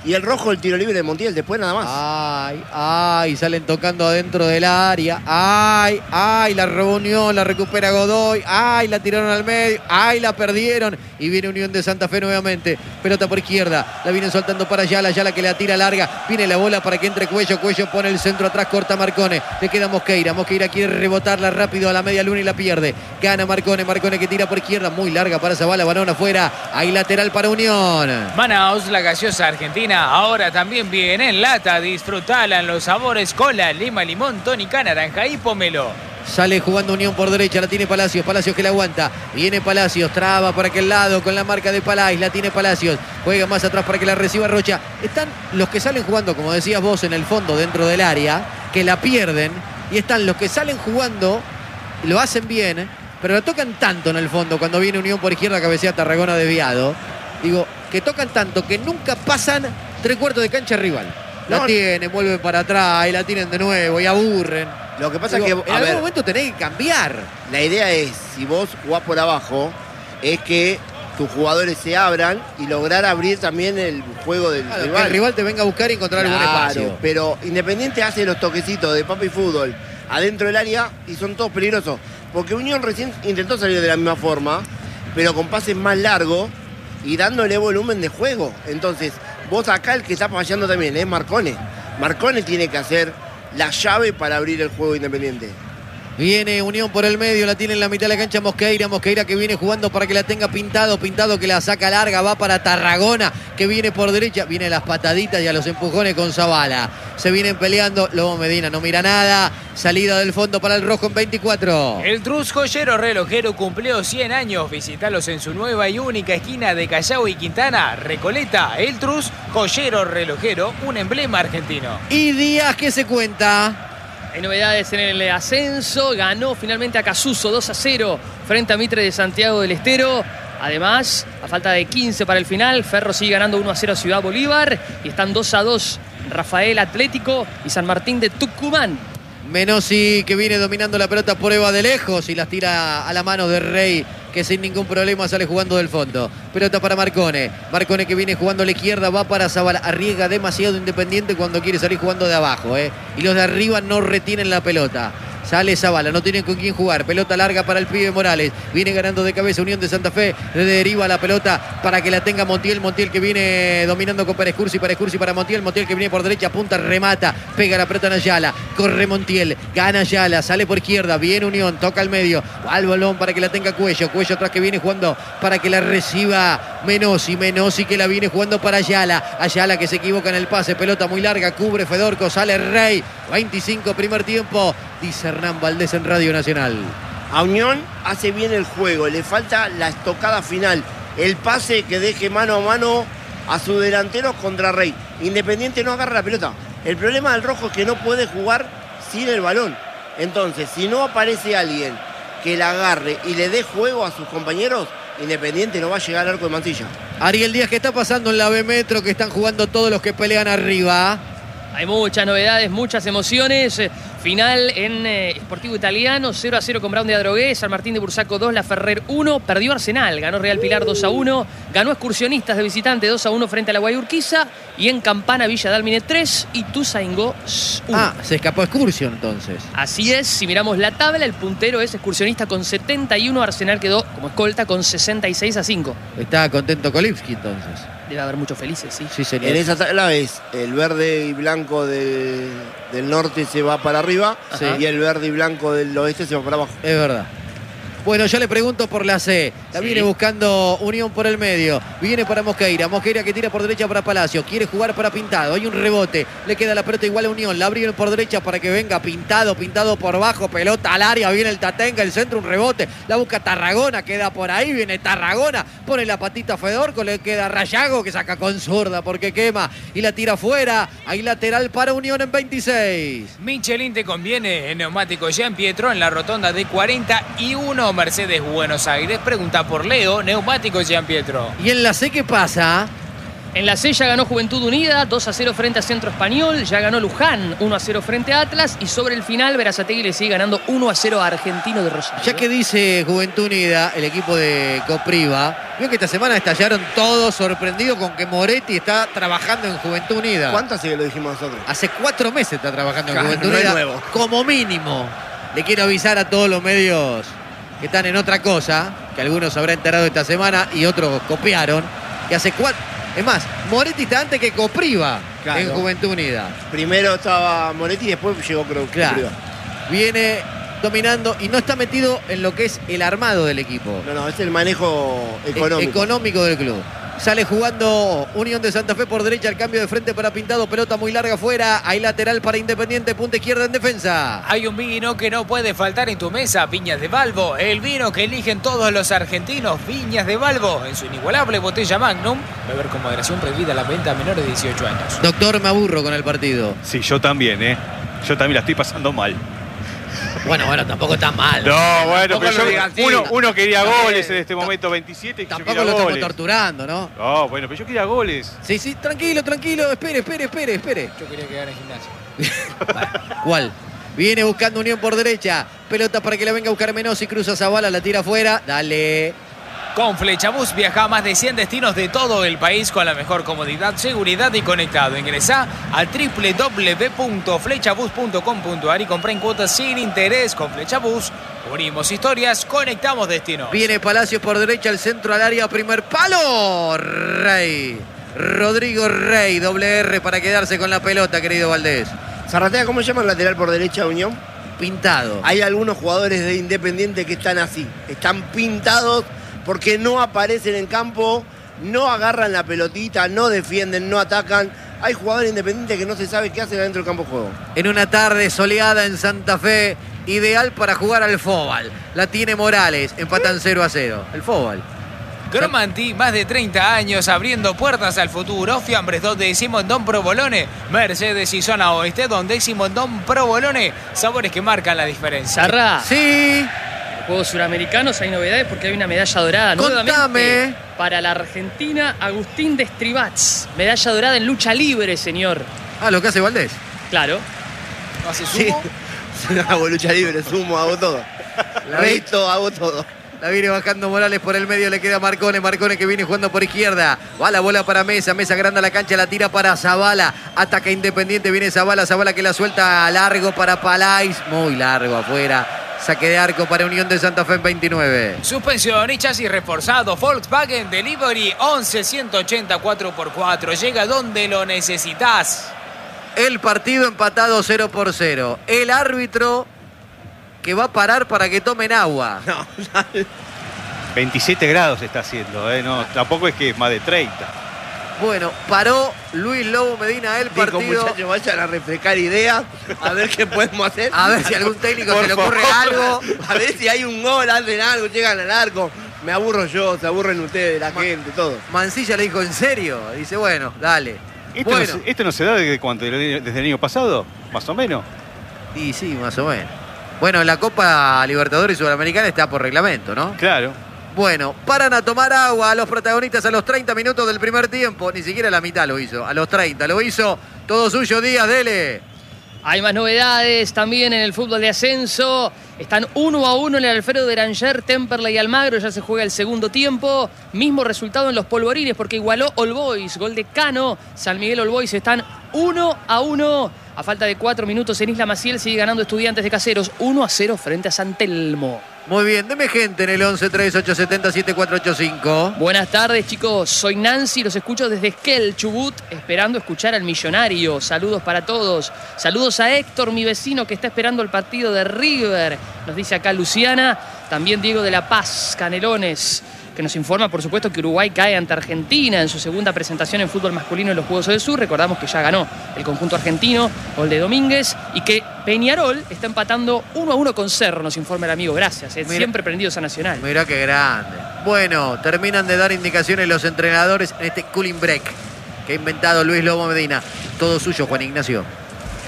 Y el rojo el tiro libre de Montiel, después nada más. Ay, ay, salen tocando adentro del área. Ay, ay, la reunión, la recupera Godoy. Ay, la tiraron al medio. Ay, la perdieron. Y viene Unión de Santa Fe nuevamente. Pelota por izquierda. La vienen soltando para Ayala. Ayala que la tira larga. Viene la bola para que entre Cuello. Cuello pone el centro atrás, corta Marcone. Le queda Mosqueira. Mosqueira quiere rebotarla rápido a la media luna y la pierde. Gana Marcone. Marcone que tira por izquierda. Muy larga para Zavala. Balón afuera. Hay lateral para Unión. Manaos, la gaseosa argentina, ahora también viene en lata. Disfrutala en los sabores cola, lima, limón, tónica, naranja y pomelo. Sale jugando Unión por derecha, la tiene Palacios, Palacios que la aguanta, viene Palacios, traba para aquel lado con la marca de Palais, la tiene Palacios, juega más atrás para que la reciba Rocha. Están los que salen jugando, como decías vos, en el fondo dentro del área, que la pierden, y están los que salen jugando, lo hacen bien, pero lo tocan tanto en el fondo cuando viene Unión por izquierda, cabecea Tarragona desviado. Digo, que tocan tanto que nunca pasan tres cuartos de cancha rival. La no, tienen, vuelven para atrás y la tienen de nuevo y aburren. Lo que pasa Digo, es que en a algún ver, momento tenés que cambiar. La idea es, si vos jugás por abajo, es que tus jugadores se abran y lograr abrir también el juego del claro, rival. Que el rival te venga a buscar y encontrar claro, algún espacio. Pero Independiente hace los toquecitos de papi fútbol adentro del área y son todos peligrosos. Porque Unión recién intentó salir de la misma forma, pero con pases más largos y dándole volumen de juego. Entonces, vos acá el que está fallando también es Marcone. Marcone tiene que hacer la llave para abrir el juego Independiente. Viene Unión por el medio, la tiene en la mitad de la cancha Mosqueira, Mosqueira que viene jugando para que la tenga Pintado, Pintado que la saca larga, va para Tarragona, que viene por derecha, viene a las pataditas y a los empujones con Zavala. Se vienen peleando, Lobo Medina no mira nada, salida del fondo para el rojo en veinticuatro. El Trus Joyero Relojero cumplió cien años, visitalos en su nueva y única esquina de Callao y Quintana, Recoleta. El Trus Joyero Relojero, un emblema argentino. Y Díaz que se cuenta. Hay novedades en el ascenso. Ganó finalmente a Casuso dos a cero frente a Mitre de Santiago del Estero. Además, a falta de quince para el final, Ferro sigue ganando uno a cero a Ciudad Bolívar. Y están dos a dos Rafael Atlético y San Martín de Tucumán. Menossi que viene dominando la pelota por Eva de lejos y las tira a la mano de Rey, que sin ningún problema sale jugando del fondo. Pelota para Marcone. Marcone que viene jugando a la izquierda, va para Zavala. Arriesga demasiado Independiente cuando quiere salir jugando de abajo, ¿eh? Y los de arriba no retienen la pelota. Sale Zavala, no tienen con quién jugar. Pelota larga para el pibe Morales. Viene ganando de cabeza Unión de Santa Fe. Le deriva la pelota para que la tenga Montiel. Montiel que viene dominando con Pérez Cursi. Pérez Cursi para Montiel. Montiel que viene por derecha, punta, remata. Pega la pelota en Ayala. Corre Montiel. Gana Ayala. Sale por izquierda. Viene Unión. Toca al medio. Al balón para que la tenga Cuello. Cuello atrás que viene jugando para que la reciba Menossi. Menossi que la viene jugando para Ayala. Ayala que se equivoca en el pase. Pelota muy larga. Cubre Fedorco. Sale Rey. veinticinco primer tiempo. Dice Hernán Valdés en Radio Nacional. A Unión hace bien el juego, le falta la estocada final, el pase que deje mano a mano a su delantero contra Rey. Independiente no agarra la pelota. El problema del rojo es que no puede jugar sin el balón. Entonces, si no aparece alguien que la agarre y le dé juego a sus compañeros, Independiente no va a llegar al arco de Mansilla. Ariel Díaz, ¿qué está pasando en la B Metro? Que están jugando todos los que pelean arriba. Hay muchas novedades, muchas emociones. Final en eh, Sportivo Italiano, cero a cero con Brown de Adrogué, San Martín de Bursaco dos, La Ferrer uno, perdió Arsenal, ganó Real Pilar dos a uno, ganó Excursionistas de visitante dos a uno frente a la Guayurquiza, y en Campana Villa Dálmine tres y Tuzaingó uno. Ah, se escapó Excursión entonces. Así es, si miramos la tabla, el puntero es Excursionista con setenta y uno, Arsenal quedó como escolta con sesenta y seis a cinco. Está contento Kolipski entonces. Debe haber muchos felices, sí. Sí, señor. En esa tabla es el verde y blanco de, del norte se va para arriba. Sí. Y el verde y blanco del oeste se va para abajo. Es verdad. Bueno, ya le pregunto por la C. La Sí. viene buscando Unión por el medio. Viene para Mosqueira. Mosqueira que tira por derecha para Palacio. Quiere jugar para Pintado. Hay un rebote. Le queda la pelota igual a Unión. La abrieron por derecha para que venga Pintado. Pintado por bajo. Pelota al área. Viene el Tatenga. El centro, un rebote. La busca Tarragona. Queda por ahí. Viene Tarragona. Pone la patita a Fedorco. Le queda Rayago que saca con zurda porque quema. Y la tira afuera. Hay lateral para Unión en veintiséis. Michelin te conviene en Neumático Jean Pietro en la rotonda de cuarenta y uno Mercedes Buenos Aires. Pregunta por Leo, Neumático Jean Pietro. Y en la C, ¿qué pasa? En la C ya ganó Juventud Unida, dos a cero frente a Centro Español. Ya ganó Luján, uno a cero frente a Atlas. Y sobre el final, Berazategui le sigue ganando uno a cero a Argentino de Rosario. Ya que dice Juventud Unida, el equipo de Copriva, vio que esta semana estallaron todos sorprendidos con que Moretti está trabajando en Juventud Unida. ¿Cuánto hace que lo dijimos nosotros? Hace cuatro meses está trabajando en Claro, Juventud no es Unida. nuevo. Como mínimo. Le quiero avisar a todos los medios que están en otra cosa, que algunos habrán enterado esta semana y otros copiaron, que hace cuatro... Es más, Moretti está antes que Copriva Claro. en Juventud Unida. Primero estaba Moretti y después llegó Cruz. Claro. Viene dominando y no está metido en lo que es el armado del equipo. No, no, es el manejo económico. E- económico del club. Sale jugando Unión de Santa Fe por derecha, el cambio de frente para Pintado, pelota muy larga afuera, hay lateral para Independiente, punta izquierda en defensa. Hay un vino que no puede faltar en tu mesa, Viñas de Balbo, el vino que eligen todos los argentinos, Viñas de Balbo, en su inigualable botella Magnum, beber con moderación, prohibida la venta a menores de dieciocho años. Doctor, me aburro con el partido. Sí, yo también, ¿eh? Yo también la estoy pasando mal. Bueno, bueno, tampoco está mal. No, bueno, Tampoco pero lo yo, digan así. uno, uno quería También. goles en este momento, veintisiete, y yo Tampoco quería lo estamos goles. torturando, ¿no? No, bueno, pero yo quería goles. Sí, sí, tranquilo, tranquilo, espere, espere, espere, espere. Yo quería quedar en gimnasia. ¿Cuál? Viene buscando Unión por derecha, pelota para que la venga a buscar Menossi, cruza Zavala, la tira afuera, dale. Con Flechabús viaja a más de cien destinos de todo el país con la mejor comodidad, seguridad y conectado. Ingresá a doble u doble u doble u punto flechabús punto com punto a r y comprá en cuotas sin interés. Con Flechabús unimos historias, conectamos destinos. Viene Palacios por derecha, el centro al área, primer palo. Rey. Rodrigo Rey, doble R para quedarse con la pelota, querido Valdés. Zarratea, ¿cómo se llama el lateral por derecha de Unión? Pintado. Hay algunos jugadores de Independiente que están así. Están pintados porque no aparecen en campo, no agarran la pelotita, no defienden, no atacan. Hay jugadores independientes que no se sabe qué hacen adentro del campo de juego. En una tarde soleada en Santa Fe, ideal para jugar al fútbol. La tiene Morales, empatan cero a cero. El fútbol. Cromanti, más de treinta años abriendo puertas al futuro. Fiambres dos de Simondón Provolone. Mercedes y Zona Oeste, donde Simondón Provolone. Sabores que marcan la diferencia. Zarra. Sí. Juegos Suramericanos hay novedades porque hay una medalla dorada Contame. nuevamente para la Argentina. Agustín de Estribats, medalla dorada en lucha libre, señor. Ah, lo que hace Valdés. Claro. ¿No hace Sí. sumo? Hago lucha libre, sumo, hago todo. La vi- Reto, hago todo. La viene bajando Morales por el medio, le queda Marcone, Marcone que viene jugando por izquierda. Va la bola para Mesa, Mesa agranda la cancha, la tira para Zavala. Ataca Independiente, viene Zavala, Zavala que la suelta largo para Palais. Muy largo afuera. Saque de arco para Unión de Santa Fe en veintinueve. Suspensión y chasis reforzado. Volkswagen Delivery once ciento ochenta cuatro por cuatro. Llega donde lo necesitas. El partido empatado cero por cero. El árbitro que va a parar para que tomen agua. No, veintisiete grados está haciendo, ¿eh? No, tampoco es que es más de treinta. Bueno, paró Luis Lobo Medina el dijo, partido. muchachos, vayan a refrescar ideas, a ver qué podemos hacer. A ver si algún técnico Por se le ocurre favor. algo. A ver si hay un gol, hacen algo, llegan al arco. Me aburro yo, se aburren ustedes, la gente, todo. Mancilla le dijo, ¿en serio? Dice, bueno, dale. ¿Esto, Bueno, no, se- ¿Esto no se da desde cuánto? ¿Desde el año pasado? Más o menos. y sí, más o menos. Bueno, la Copa Libertadores Sudamericana está por reglamento, ¿no? Claro. Bueno, paran a tomar agua a los protagonistas a los treinta minutos del primer tiempo. Ni siquiera a la mitad lo hizo, a los treinta. Lo hizo todo suyo, Díaz, dele. Hay más novedades también en el fútbol de ascenso. Están uno a uno en el Alfredo de Ranger, Temperley y Almagro. Ya se juega el segundo tiempo. Mismo resultado en los polvorines porque igualó All Boys. Gol de Cano. San Miguel All Boys están uno a uno. A falta de cuatro minutos en Isla Maciel sigue ganando Estudiantes de Caseros uno a cero frente a San Telmo. Muy bien, deme gente en el once tres ocho siete cero siete cuatro ocho cinco. Buenas tardes, chicos. Soy Nancy, los escucho desde Esquel, Chubut, esperando escuchar al millonario. Saludos para todos. Saludos a Héctor, mi vecino, que está esperando el partido de River. Nos dice acá Luciana. También Diego de la Paz, Canelones, que nos informa, por supuesto, que Uruguay cae ante Argentina en su segunda presentación en fútbol masculino en los Juegos del Sur. Recordamos que ya ganó el conjunto argentino, gol de Domínguez, y que Peñarol está empatando uno a uno con Cerro, nos informa el amigo. Gracias, eh. Mira. Siempre prendidos a Nacional. Mirá qué grande. Bueno, terminan de dar indicaciones los entrenadores en este cooling break que ha inventado Luis Lobo Medina. Todo suyo, Juan Ignacio.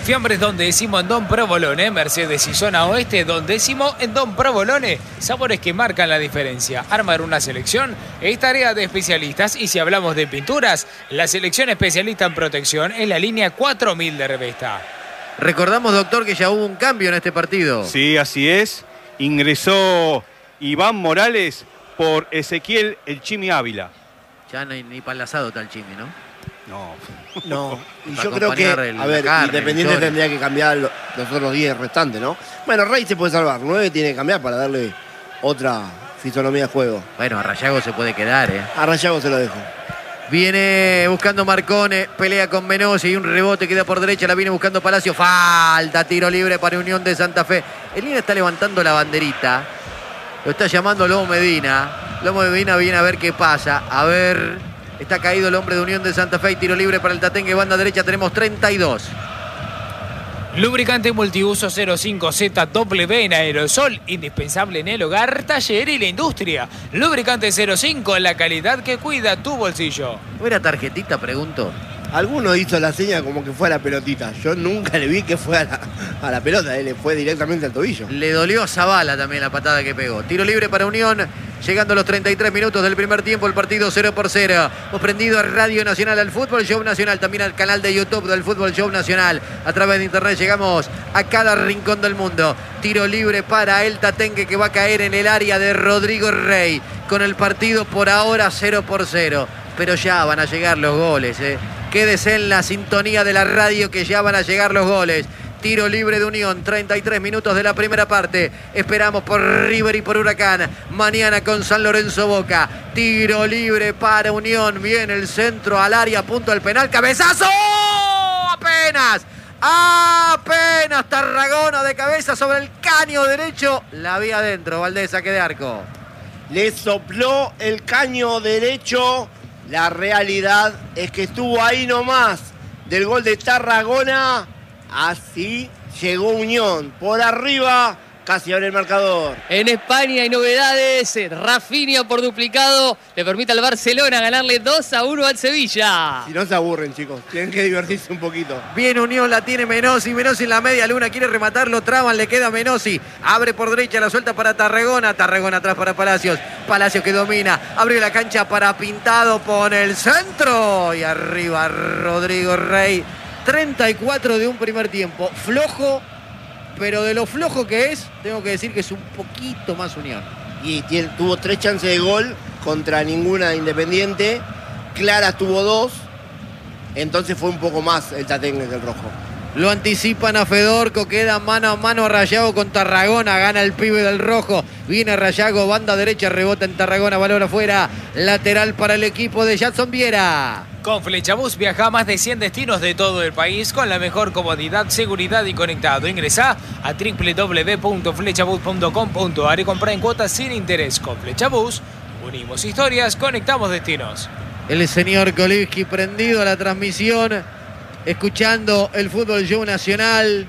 Fiambres Don Décimo en Don Provolone, Mercedes y Zona Oeste Don Décimo en Don Provolone. Sabores que marcan la diferencia. Armar una selección es tarea de especialistas y si hablamos de pinturas, la selección especialista en protección es la línea cuatro mil de Revesta. Recordamos, doctor, que ya hubo un cambio en este partido. Sí, así es. Ingresó Iván Morales por Ezequiel el Chimi Ávila. Ya no hay ni palazado tal Chimi, ¿no? No. No, y Para yo creo que, acompañar el- a ver, la carne, Independiente el tendría que cambiar lo- los otros diez restantes, ¿no? Bueno, Rey se puede salvar, nueve tiene que cambiar para darle otra fisonomía de juego. Bueno, a Rayago se puede quedar, ¿eh? A Rayago se lo dejo. Viene buscando Marcone, pelea con Menosi y un rebote queda por derecha, la viene buscando Palacio. Falta, tiro libre para Unión de Santa Fe. Elina está levantando la banderita. Lo está llamando Lobo Medina. Lobo Medina viene a ver qué pasa. A ver, está caído el hombre de Unión de Santa Fe y tiro libre para el Tatengue. Banda derecha tenemos treinta y dos. Lubricante multiuso cero cinco Z W en aerosol, indispensable en el hogar, taller y la industria. Lubricante cero cinco, la calidad que cuida tu bolsillo. ¿No era tarjetita, pregunto? Alguno hizo la seña como que fue a la pelotita. Yo nunca le vi que fue a la, a la pelota, él le fue directamente al tobillo. Le dolió a Zavala también la patada que pegó. Tiro libre para Unión. Llegando a los treinta y tres minutos del primer tiempo, el partido cero por cero. Hemos prendido a Radio Nacional, al Fútbol Show Nacional, también al canal de YouTube del Fútbol Show Nacional. A través de internet llegamos a cada rincón del mundo. Tiro libre para el Tatengue que va a caer en el área de Rodrigo Rey. Con el partido por ahora cero por cero. Pero ya van a llegar los goles, ¿eh? Quédese en la sintonía de la radio que ya van a llegar los goles. Tiro libre de Unión, treinta y tres minutos de la primera parte. Esperamos por River y por Huracán. Mañana con San Lorenzo Boca. Tiro libre para Unión. Viene el centro al área, punto al penal. ¡Cabezazo! ¡Apenas! ¡Apenas! Tarragona de cabeza sobre el caño derecho. La vía adentro, Valdés, saque de arco. Le sopló el caño derecho. La realidad es que estuvo ahí nomás del gol de Tarragona. Así llegó Unión. Por arriba, casi abre el marcador. En España hay novedades. Rafinha por duplicado le permite al Barcelona ganarle dos a uno al Sevilla. Si no se aburren, chicos. Tienen que divertirse un poquito. Bien Unión, la tiene Menosi. Menosi en la media luna, quiere rematarlo. Traban, le queda Menosi. Abre por derecha, la suelta para Tarragona. Tarragona atrás para Palacios. Palacios que domina. Abre la cancha para Pintado. Pone el centro. Y arriba Rodrigo Rey. treinta y cuatro de un primer tiempo. Flojo, pero de lo flojo que es, tengo que decir que es un poquito más Unión. Y tiene- tuvo tres chances de gol contra ninguna de Independiente. Claras tuvo dos. Entonces fue un poco más el Tatengue que el Rojo. Lo anticipan a Fedorco, queda mano a mano Rayago con Tarragona, gana el pibe del Rojo, viene Rayago, banda derecha, rebota en Tarragona, balón afuera, lateral para el equipo de Jadson Viera. Con Flechabús viaja a más de cien destinos de todo el país con la mejor comodidad, seguridad y conectado. Ingresá a doble u doble u doble u punto flechabús punto com punto a r y compra en cuotas sin interés. Con Flechabús unimos historias, conectamos destinos. El señor Kolivsky prendido a la transmisión, escuchando el Fútbol Show Nacional,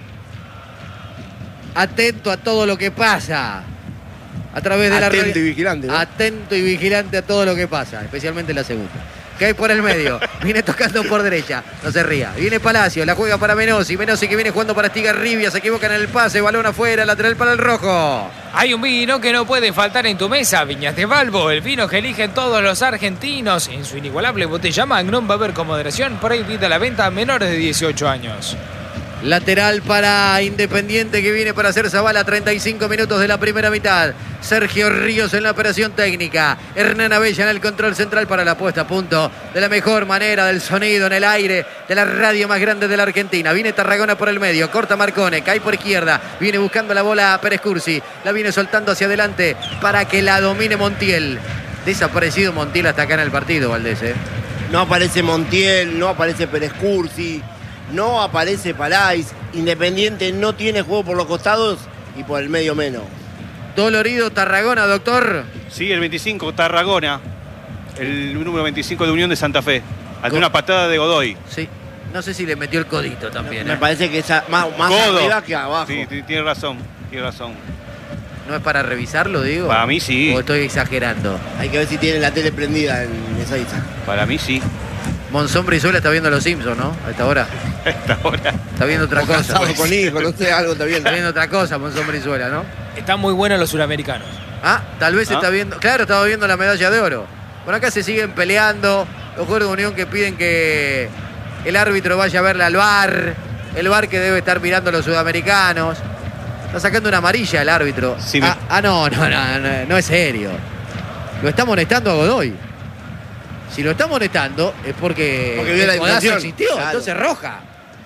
atento a todo lo que pasa. A través de la Atento radio- y vigilante, ¿no? Atento y vigilante a todo lo que pasa, especialmente la segunda. Cae por el medio, viene tocando por derecha, no se ría. Viene Palacio, la juega para Menosi, Menosi que viene jugando para Estigarribia, se equivoca en el pase, balón afuera, lateral para el Rojo. Hay un vino que no puede faltar en tu mesa, Viñas de Balbo, el vino que eligen todos los argentinos. En su inigualable botella Magnum va a haber con moderación, prohibida la venta a menores de dieciocho años. Lateral para Independiente que viene para hacer Zavala, treinta y cinco minutos de la primera mitad. Sergio Ríos en la operación técnica. Hernán Abella en el control central para la puesta a punto de la mejor manera del sonido en el aire de la radio más grande de la Argentina. Viene Tarragona por el medio, corta Marcone, cae por izquierda, viene buscando la bola Pérez Cursi, la viene soltando hacia adelante para que la domine Montiel. Desaparecido Montiel hasta acá en el partido, Valdés, ¿eh? No aparece Montiel, no aparece Pérez Cursi, no aparece Palais. Independiente no tiene juego por los costados y por el medio menos. Dolorido Tarragona, doctor. Sí, el veinticinco, Tarragona. El número veinticinco de Unión de Santa Fe. Ante una patada de Godoy. Sí. No sé si le metió el codito también, Me ¿eh? parece que es a- más, más Codo. arriba que abajo. Sí, t- tiene razón, tiene razón. ¿No es para revisarlo, digo? Para mí sí. ¿O estoy exagerando? Hay que ver si tiene la tele prendida en esa isla. Para mí sí. Monzón Brizuela está viendo Los Simpsons, ¿no? A esta hora. Esta hora. Está viendo otra O cosa. casado pues. con hijos, no sé, algo está viendo. Está viendo otra cosa, Monzón Brizuela, ¿no? Están muy buenos los suramericanos. Ah, tal vez ¿Ah? está viendo. Claro, estaba viendo la medalla de oro. Bueno, acá se siguen peleando. Los jugadores de Unión que piden que el árbitro vaya a verle al V A R. El V A R que debe estar mirando a los sudamericanos. Está sacando una amarilla el árbitro. Sí, me- ah, ah, no, no, no, no, no es serio. Lo está molestando a Godoy. Si lo está molestando es porque, Porque vio la el codazo infracción. existió, Claro. entonces roja.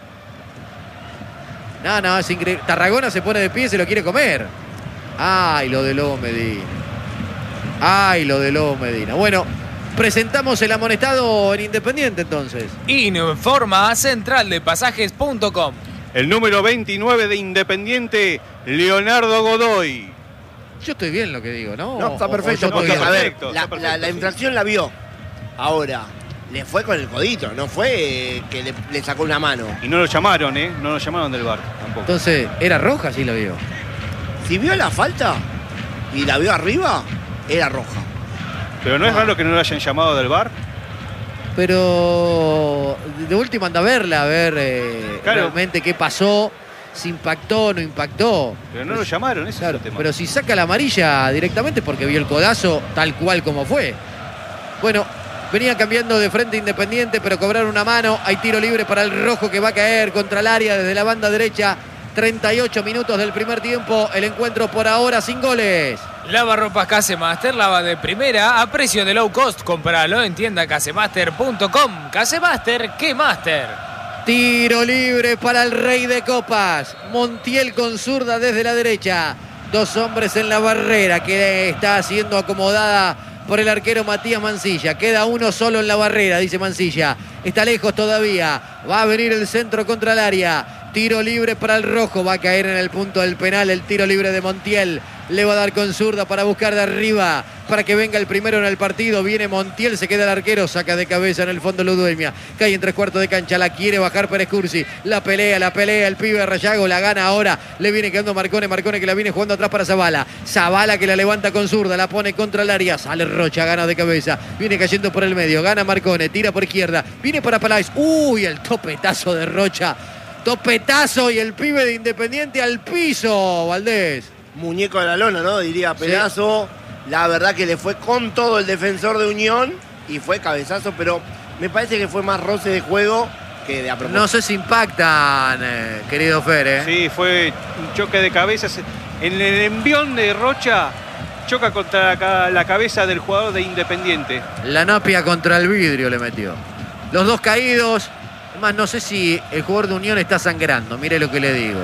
No, no, es increíble. Tarragona se pone de pie y se lo quiere comer. Ay, lo de Lobo Medina. Ay, lo de Lobo Medina. Bueno, presentamos el amonestado en Independiente entonces. Informa central de pasajes punto com. El número veintinueve de Independiente, Leonardo Godoy. Yo estoy bien lo que digo, ¿no? No, está O- o perfecto. yo no, Porque, estoy está a bien. ver, perfecto, la, está la- perfecto, la sí. infracción la vio. Ahora, le fue con el codito, no fue eh, que le, le sacó una mano. Y no lo llamaron, ¿eh? No lo llamaron del V A R tampoco. Entonces, ¿era roja? Sí lo vio. Si vio la falta y la vio arriba, era roja. Pero no es raro que no lo hayan llamado del V A R. Pero de última anda a verla, a ver eh, Claro. realmente qué pasó, si impactó, no impactó. Pero no lo llamaron, ese Claro, es el tema. pero si saca la amarilla directamente porque vio el codazo tal cual como fue. Bueno, venía cambiando de frente Independiente, pero cobraron una mano. Hay tiro libre para el rojo que va a caer contra el área desde la banda derecha. treinta y ocho minutos del primer tiempo. El encuentro por ahora sin goles. Lavarropas Casemaster, lava de primera a precio de low cost. Compralo en tienda casemaster punto com. Casemaster, ¿qué master? Tiro libre para el rey de copas. Montiel con zurda desde la derecha. Dos hombres en la barrera que está siendo acomodada por el arquero Matías Mancilla. Queda uno solo en la barrera, dice Mancilla. Está lejos todavía. Va a venir el centro contra el área. Tiro libre para el rojo. Va a caer en el punto del penal el tiro libre de Montiel. Le va a dar con zurda para buscar de arriba, para que venga el primero en el partido. Viene Montiel, se queda el arquero, saca de cabeza en el fondo Ludueña. Cae en tres cuartos de cancha, la quiere bajar Pérez Cursi. La pelea, la pelea, el pibe Rayago la gana ahora. Le viene quedando Marcone, Marcone que la viene jugando atrás para Zavala. Zavala que la levanta con zurda, la pone contra el área. Sale Rocha, gana de cabeza. Viene cayendo por el medio, gana Marcone, tira por izquierda. Viene para Paláez. Uy, el topetazo de Rocha. Topetazo y el pibe de Independiente al piso, Valdés. Muñeco de la lona, ¿no? Diría Pedazo. La verdad que le fue con todo el defensor de Unión y fue cabezazo, pero me parece que fue más roce de juego que de a propósito. No sé si impactan, eh, querido Fer, ¿eh? Sí, fue un choque de cabezas. En el envión de Rocha choca contra la, ca- la cabeza del jugador de Independiente. La napia contra el vidrio le metió. Los dos caídos. Además, no sé si el jugador de Unión está sangrando. Mire lo que le digo.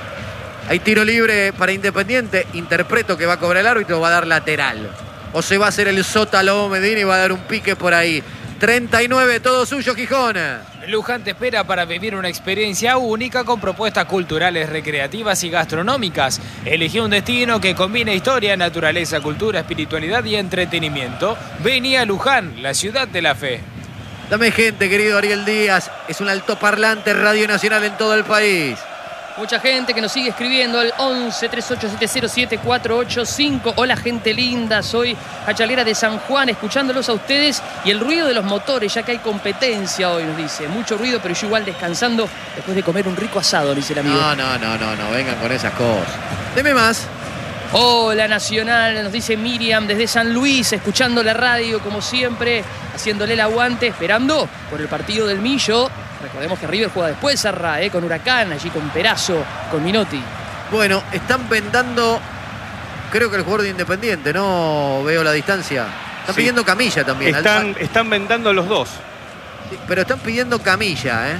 Hay tiro libre para Independiente. Interpreto que va a cobrar el árbitro, va a dar lateral. O se va a hacer el sótalo Medina y va a dar un pique por ahí. treinta y nueve, todo suyo, Gijón. Luján te espera para vivir una experiencia única con propuestas culturales, recreativas y gastronómicas. Elegí un destino que combine historia, naturaleza, cultura, espiritualidad y entretenimiento. Vení a Luján, la ciudad de la fe. Dame gente, querido Ariel Díaz. Es un altoparlante Radio Nacional en todo el país. Mucha gente que nos sigue escribiendo al once, treinta y ocho, siete cero siete, cuatro ocho cinco. Hola, gente linda. Soy Hachalera de San Juan, escuchándolos a ustedes y el ruido de los motores, ya que hay competencia hoy, nos dice. Mucho ruido, pero yo igual descansando después de comer un rico asado, dice el amigo. No, no, no, no, no. Vengan con esas cosas. Deme más. Hola, Nacional, nos dice Miriam desde San Luis, escuchando la radio como siempre, haciéndole el aguante, esperando por el partido del Millo. Recordemos que River juega después, Sarra, eh, con Huracán, allí con Perazo, con Minotti. Bueno, están vendando, creo que el jugador de Independiente, no veo la distancia. Están Sí. pidiendo camilla también. Están, están vendando los dos. Sí, pero están pidiendo camilla, ¿eh?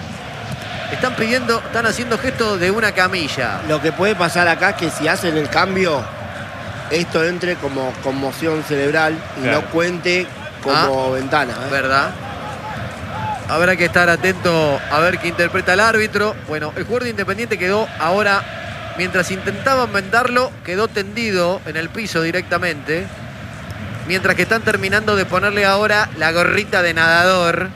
Están pidiendo, están haciendo gesto de una camilla. Lo que puede pasar acá es que si hacen el cambio, esto entre como conmoción cerebral y Claro. no cuente como ventana. ¿eh? ¿Verdad? Habrá que estar atento a ver qué interpreta el árbitro. Bueno, el jugador de Independiente quedó ahora, mientras intentaban vendarlo, quedó tendido en el piso directamente. Mientras que están terminando de ponerle ahora la gorrita de nadador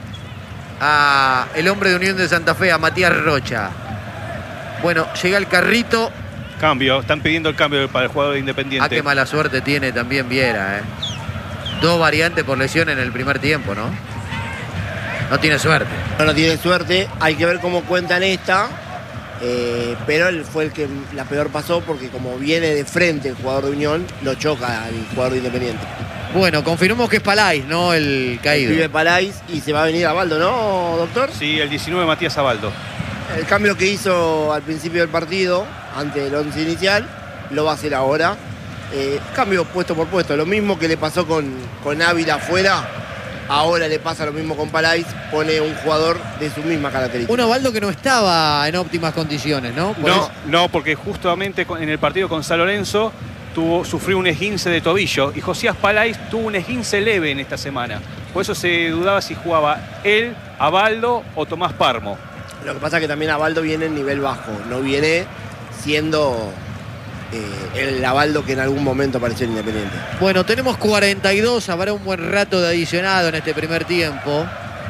a el hombre de Unión de Santa Fe, a Matías Rocha. Bueno, llega el carrito. Cambio, están pidiendo el cambio para el jugador de Independiente. Ah, qué mala suerte tiene también Viera, ¿eh? Dos variantes por lesión en el primer tiempo, ¿no? No tiene suerte. No, no tiene suerte. Hay que ver cómo cuentan esta. Eh, pero él fue el que la peor pasó porque como viene de frente el jugador de Unión, lo choca al jugador de Independiente. Bueno, confirmamos que es Palais, ¿no? El caído. Vive Palais y se va a venir Abaldo, ¿no, doctor? Sí, el diecinueve Matías Abaldo. El cambio que hizo al principio del partido, antes del once inicial, lo va a hacer ahora. Eh, cambio puesto por puesto. Lo mismo que le pasó con, con Ávila afuera, ahora le pasa lo mismo con Palais. Pone un jugador de su misma característica. Un Abaldo que no estaba en óptimas condiciones, ¿no? Por No, eso- no, porque justamente con- en el partido con San Lorenzo tuvo, sufrió un esguince de tobillo y Josías Palais tuvo un esguince leve en esta semana. Por eso se dudaba si jugaba él, Abaldo o Tomás Parmo. Lo que pasa es que también Abaldo viene en nivel bajo, no viene siendo eh, el Abaldo que en algún momento apareció en Independiente. Bueno, tenemos cuarenta y dos, habrá un buen rato de adicionado en este primer tiempo.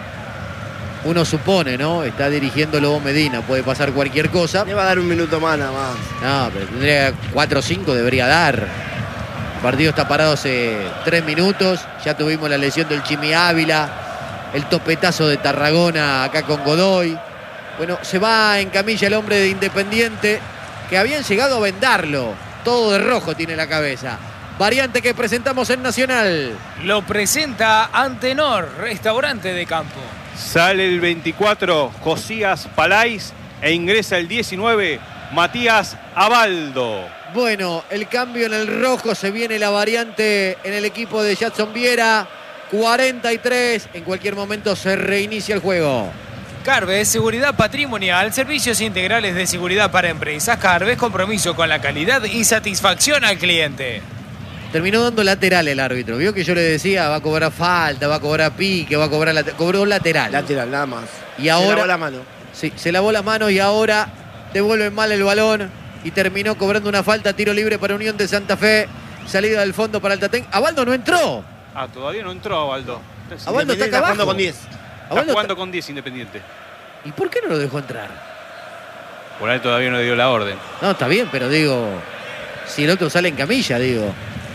Uno supone, ¿no? Está dirigiendo Lobo Medina, puede pasar cualquier cosa. Le va a dar un minuto más nada más. No, pero tendría cuatro o cinco, debería dar. El partido está parado hace tres minutos. Ya tuvimos la lesión del Chimi Ávila, el topetazo de Tarragona acá con Godoy. Bueno, se va en camilla el hombre de Independiente, que habían llegado a vendarlo. Todo de rojo tiene la cabeza. Variante que presentamos en Nacional. Lo presenta Antenor, restaurante de campo. Sale el veinticuatro Josías Palais e ingresa el diecinueve Matías Abaldo. Bueno, el cambio en el rojo, se viene la variante en el equipo de Jadson Viera. cuarenta y tres, en cualquier momento se reinicia el juego. Carves, seguridad patrimonial, servicios integrales de seguridad para empresas. Carves, compromiso con la calidad y satisfacción al cliente. Terminó dando lateral el árbitro. Vio que yo le decía, va a cobrar falta, va a cobrar pique, va a cobrar lateral. Cobró lateral. Lateral, nada más. Y ahora- Se lavó la mano. Sí, se lavó las manos y ahora devuelve mal el balón y terminó cobrando una falta, tiro libre para Unión de Santa Fe. Salida del fondo para el Tatén. Abaldo no entró. Ah, todavía no entró Abaldo. Está, Abaldo está acá jugando abajo. con diez. Abaldo jugando está- con diez Independiente. ¿Y por qué no lo dejó entrar? Por ahí todavía no dio la orden. No, está bien, pero digo, si el otro sale en camilla, digo.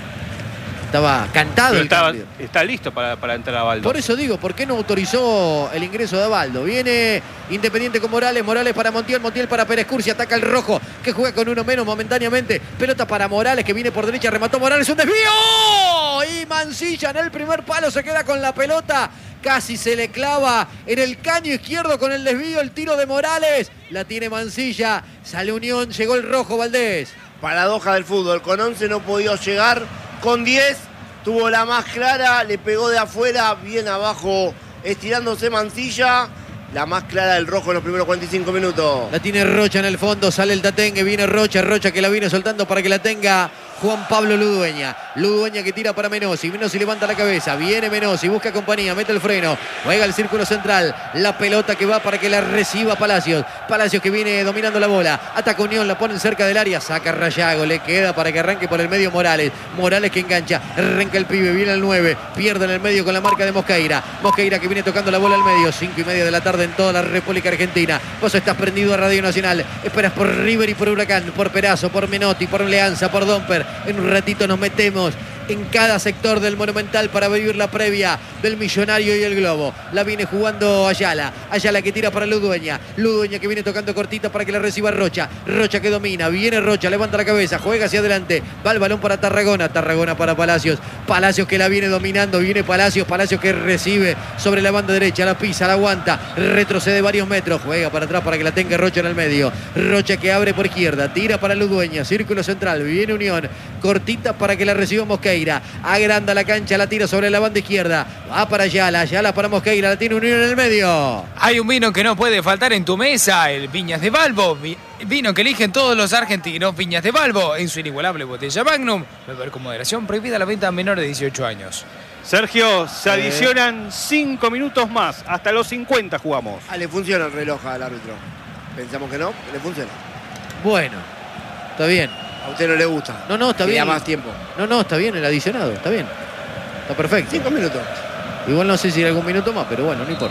Estaba cantado Pero el estaba- cambio. está listo para, para entrar Abaldo. Por eso digo, ¿por qué no autorizó el ingreso de Abaldo? Viene Independiente con Morales, Morales para Montiel, Montiel para Pérez Cursi, ataca el rojo, que juega con uno menos momentáneamente. Pelota para Morales, que viene por derecha, remató Morales, un desvío. Y Mancilla en el primer palo se queda con la pelota. Casi se le clava en el caño izquierdo con el desvío, el tiro de Morales. La tiene Mancilla, sale Unión, llegó el rojo Valdés. Paradoja del fútbol. Con once no pudo llegar. Con diez tuvo la más clara. Le pegó de afuera, bien abajo, estirándose Mancilla. La más clara del rojo en los primeros cuarenta y cinco minutos. La tiene Rocha en el fondo, sale el Tatengue, viene Rocha, Rocha que la viene soltando para que la tenga Juan Pablo Ludueña. Ludueña que tira para Menossi, Menossi levanta la cabeza, viene Menossi, busca compañía, mete el freno, juega el círculo central, la pelota que va para que la reciba Palacios. Palacios que viene dominando la bola, ataca Unión, la ponen cerca del área, saca Rayago, le queda para que arranque por el medio Morales. Morales que engancha, arranca el pibe, viene el nueve, pierde en el medio con la marca de Mosqueira. Mosqueira que viene tocando la bola al medio, cinco y media de la tarde en toda la República Argentina. Vos estás prendido a Radio Nacional, esperas por River y por Huracán, por Perazo, por Menotti, por Leanza, por Domper. En un ratito nos metemos en cada sector del Monumental para vivir la previa del Millonario y el Globo. La viene jugando Ayala. Ayala que tira para Ludueña. Ludueña que viene tocando cortita para que la reciba Rocha. Rocha que domina. Viene Rocha, levanta la cabeza, juega hacia adelante. Va el balón para Tarragona. Tarragona para Palacios. Palacios que la viene dominando. Viene Palacios. Palacios que recibe sobre la banda derecha. La pisa, la aguanta. Retrocede varios metros. Juega para atrás para que la tenga Rocha en el medio. Rocha que abre por izquierda. Tira para Ludueña. Círculo central. Viene Unión. Cortita para que la reciba Mosqueira. Agranda la cancha, la tira sobre la banda izquierda. Va para Ayala, Ayala para Mosqueira, la tiene Unión en el medio. Hay un vino que no puede faltar en tu mesa, el Viñas de Balbo. Vi- Vino que eligen todos los argentinos, Viñas de Balbo, en su inigualable botella Magnum. Beber con moderación, prohibida la venta a menores de dieciocho años. Sergio, se adicionan cinco minutos más. Hasta los cincuenta jugamos. Ah, le funciona el reloj al árbitro. Pensamos que no, le funciona. Bueno, está bien. A usted no le gusta. No, no, está Quería bien. más tiempo. No, no, está bien el adicionado, está bien. Está perfecto. Cinco minutos. Igual no sé si hay algún minuto más, pero bueno, no importa.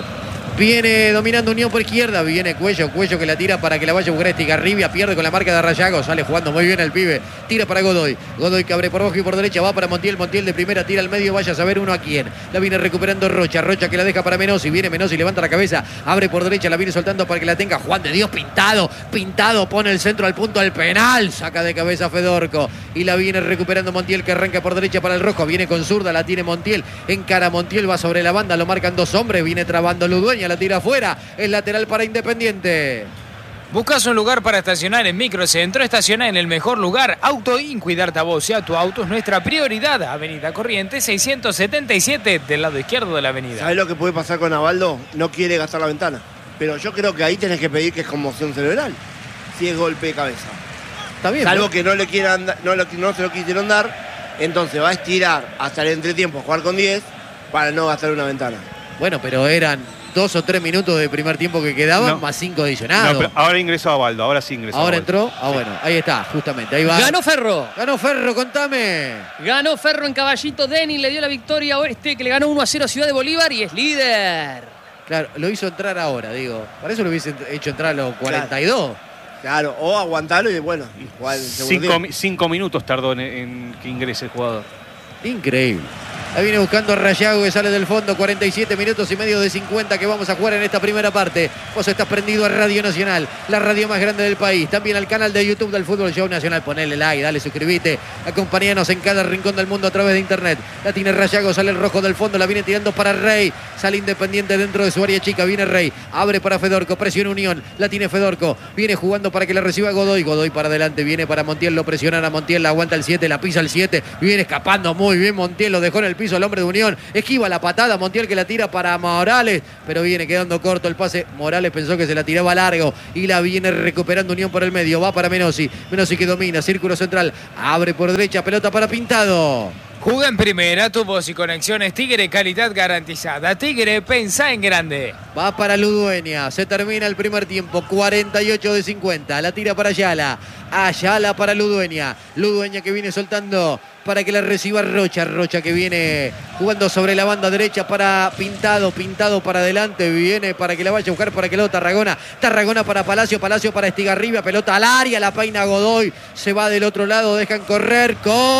Viene dominando Unión por izquierda. Viene Cuello. Cuello que la tira para que la vaya a buscar Estigarribia. Pierde con la marca de Rayago. Sale jugando muy bien el pibe. Tira para Godoy. Godoy que abre por abajo y por derecha. Va para Montiel. Montiel de primera tira al medio. Vaya a saber uno a quién. La viene recuperando Rocha. Rocha que la deja para Menosi. Viene Menosi. Levanta la cabeza. Abre por derecha. La viene soltando para que la tenga Juan de Dios. Pintado. Pintado. Pone el centro al punto del penal. Saca de cabeza Fedorco. Y la viene recuperando Montiel que arranca por derecha para el rojo. Viene con zurda. La tiene Montiel. Encara Montiel. Va sobre la banda. Lo marcan dos hombres. Viene trabando Ludueña. La tira afuera. Es lateral para Independiente. ¿Buscas un lugar para estacionar en Microcentro? Estaciona en el mejor lugar. Auto Incu y Darte a vos. Ya tu auto es nuestra prioridad. Avenida Corrientes seiscientos setenta y siete del lado izquierdo de la avenida. ¿Sabés lo que puede pasar con Avaldo? No quiere gastar la ventana. Pero yo creo que ahí tenés que pedir que es conmoción cerebral. Si es golpe de cabeza. Está bien. Salvo ¿no? que no le quieran da- no, lo- no se lo quisieron dar. Entonces va a estirar hasta el entretiempo a jugar con diez para no gastar una ventana. Bueno, pero eran dos o tres minutos de primer tiempo que quedaban, No. más cinco adicionados. No, pero ahora ingresó a Baldo, ahora sí ingresó. Ahora a Baldo. entró. Ah, bueno, ahí está, justamente. Ahí va. Ganó Ferro. Ganó Ferro, contame. Ganó Ferro en Caballito. Denis le dio la victoria a Oeste, que le ganó uno a cero a Ciudad de Bolívar y es líder. Claro, lo hizo entrar ahora, digo. Para eso lo hubiese hecho entrar a los cuarenta y dos. Claro, o aguantarlo y bueno, y jugar el segundo Cinco, tiempo. mi- cinco minutos tardó en, en que ingrese el jugador. Increíble. La viene buscando Rayago que sale del fondo. cuarenta y siete minutos y medio de cincuenta que vamos a jugar en esta primera parte. Vos estás prendido a Radio Nacional, la radio más grande del país. También al canal de YouTube del Fútbol Show Nacional. Ponele like, dale, suscribite. Acompañanos en cada rincón del mundo a través de internet. La tiene Rayago, sale el rojo del fondo. La viene tirando para Rey. Sale Independiente dentro de su área chica. Viene Rey. Abre para Fedorco. Presiona Unión. La tiene Fedorco. Viene jugando para que la reciba Godoy. Godoy para adelante. Viene para Montiel. Lo presionan a Montiel. La aguanta el siete. La pisa el siete. Viene escapando muy bien Montiel. Lo dejó en el piso el hombre de Unión. Esquiva la patada, Montiel que la tira para Morales, pero viene quedando corto el pase. Morales pensó que se la tiraba largo y la viene recuperando Unión por el medio. Va para Menosi, Menosi que domina, círculo central, abre por derecha, pelota para Pintado. Juega en primera, tu voz y conexiones Tigre, calidad garantizada. Tigre, pensá en grande. Va para Ludueña, se termina el primer tiempo, cuarenta y ocho de cincuenta, la tira para Ayala, Ayala para Ludueña, Ludueña que viene soltando para que la reciba Rocha, Rocha que viene jugando sobre la banda derecha para Pintado, Pintado para adelante, viene para que la vaya a buscar para que lo Tarragona, Tarragona para Palacio, Palacio para Estigarribia, pelota al área, la peina Godoy, se va del otro lado, dejan correr,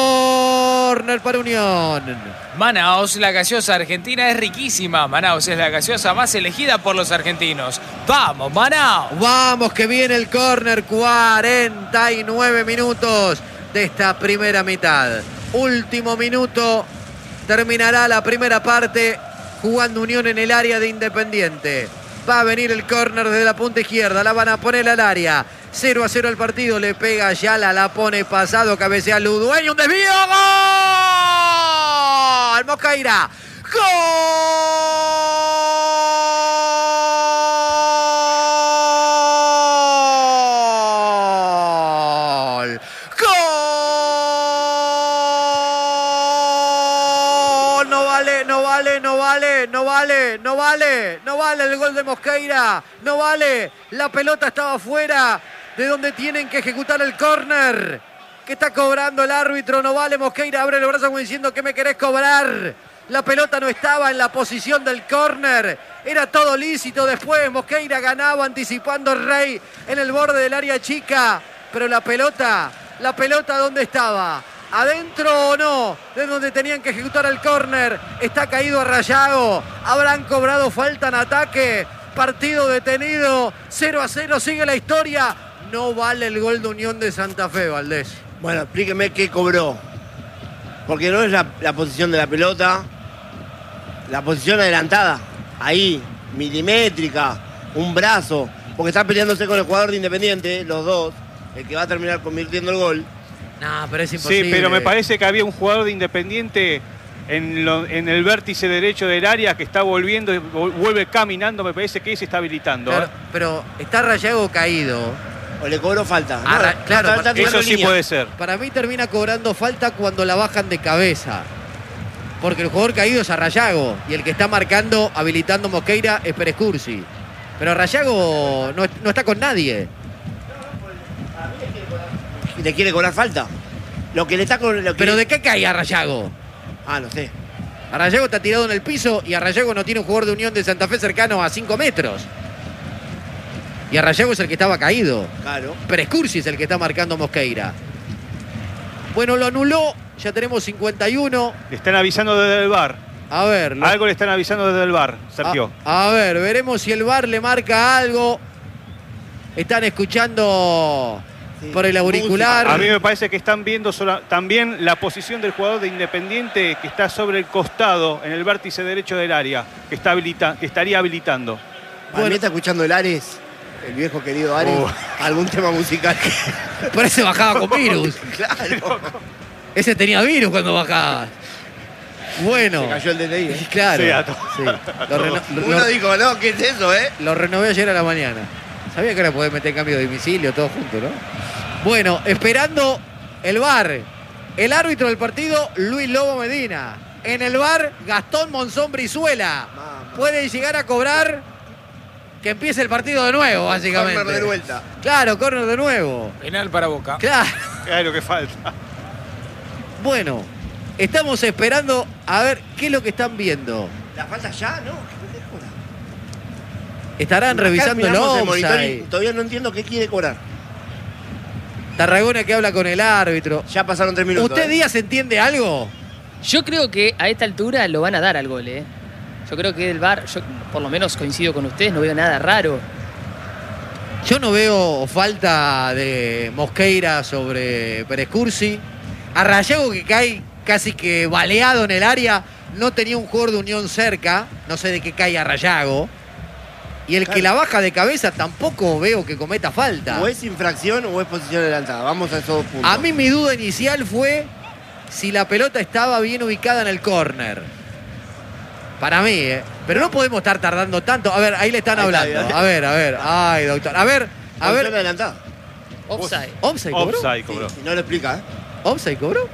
córner para Unión. Manaos, la gaseosa argentina es riquísima. Manaos es la gaseosa más elegida por los argentinos. ¡Vamos, Manaos! Vamos que viene el córner, cuarenta y nueve minutos de esta primera mitad. Último minuto, terminará la primera parte jugando Unión en el área de Independiente. Va a venir el córner desde la punta izquierda, la van a poner al área. cero a cero el partido, le pega Ayala, la pone pasado, cabecea Ludueña, un desvío, ¡gol! Mosqueira, ¡gol! ¡Gol! No vale, no vale, no vale, no vale, no vale, no vale el gol de Mosqueira, no vale. La pelota estaba fuera de donde tienen que ejecutar el córner. Que está cobrando el árbitro, no vale. Mosqueira abre el brazo como diciendo que me querés cobrar. La pelota no estaba en la posición del córner. Era todo lícito después. Mosqueira ganaba anticipando Rey en el borde del área chica. Pero la pelota, la pelota ¿dónde estaba? ¿Adentro o no? De donde tenían que ejecutar el córner. Está caído a Rayago. Habrán cobrado falta en ataque. Partido detenido. cero a cero sigue la historia. No vale el gol de Unión de Santa Fe, Valdés. Bueno, explíqueme qué cobró. Porque no es la, la posición de la pelota, la posición adelantada. Ahí, milimétrica, un brazo. Porque está peleándose con el jugador de Independiente, los dos, el que va a terminar convirtiendo el gol. No, pero es imposible. Sí, pero me parece que había un jugador de Independiente en, lo- en el vértice derecho del área que está volviendo, y vol- vuelve caminando, me parece que se está habilitando. Claro, ¿eh? pero está Rayago caído. O le cobró falta. Ah, ra- claro, está- está Eso tirando sí línea. puede ser. Para mí termina cobrando falta cuando la bajan de cabeza. Porque el jugador caído es a Rayago. Y el que está marcando, habilitando Mosqueira, es Pérez Cursi. Pero Rayago no, no está con nadie. Y le quiere cobrar falta. Lo que le está con. Lo que- ¿Pero de qué cae a Rayago? Ah, no sé. Arrayago está tirado en el piso y Arrayago no tiene un jugador de Unión de Santa Fe cercano a cinco metros. Y Arrayago es el que estaba caído. Claro. Prescursi es el que está marcando Mosqueira. Bueno, lo anuló. Ya tenemos cincuenta y uno. Le están avisando desde el V A R. A ver. Lo... Algo le están avisando desde el V A R, Sergio. A, a ver, veremos si el V A R le marca algo. Están escuchando sí, por el auricular. A mí me parece que están viendo sola, también la posición del jugador de Independiente que está sobre el costado, en el vértice derecho del área, que, está habilita, que estaría habilitando. Bueno, ¿a mí está escuchando el Ares? El viejo querido Ares. Oh. Algún tema musical. Por eso bajaba con virus. Claro. Ese tenía virus cuando bajaba. Bueno. Se cayó el D T I, ¿eh? Claro. Sí, a todo. Sí. Lo reno... Uno lo... dijo, no, ¿qué es eso, eh? Lo renové ayer a la mañana. Sabía que ahora podés meter cambio de domicilio, todo junto, ¿no? Bueno, esperando el V A R. El árbitro del partido, Luis Lobo Medina. En el V A R, Gastón Monzón Brizuela. Mamá. Puede llegar a cobrar que empiece el partido de nuevo, básicamente. Córner de vuelta. Claro, córner de nuevo. Penal para Boca. Claro. Es lo que falta. Bueno, estamos esperando a ver qué es lo que están viendo. ¿La falta ya? No. Estarán Acá revisando el offside. Todavía no entiendo qué quiere cobrar. Tarragona que habla con el árbitro. Ya pasaron tres minutos. ¿Usted, eh. Díaz, entiende algo? Yo creo que a esta altura lo van a dar al gol, ¿eh? Yo creo que el V A R, yo por lo menos coincido con ustedes, no veo nada raro. Yo no veo falta de Mosqueira sobre Prescursi. Arrayago que cae casi que baleado en el área. No tenía un jugador de Unión cerca. No sé de qué cae Arrayago. Y el claro. que la baja de cabeza tampoco veo que cometa falta. O es infracción o es posición adelantada. Vamos a esos dos puntos. A mí mi duda inicial fue si la pelota estaba bien ubicada en el córner. Para mí, ¿eh? Pero no podemos estar tardando tanto. A ver, ahí le están ahí hablando. Está, a ver, a ver. Ay, doctor. A ver, a ver. Adelantada. Offside. Offside cobró. Offside cobró. Sí, y no lo explica, ¿eh? ¿Offside cobró?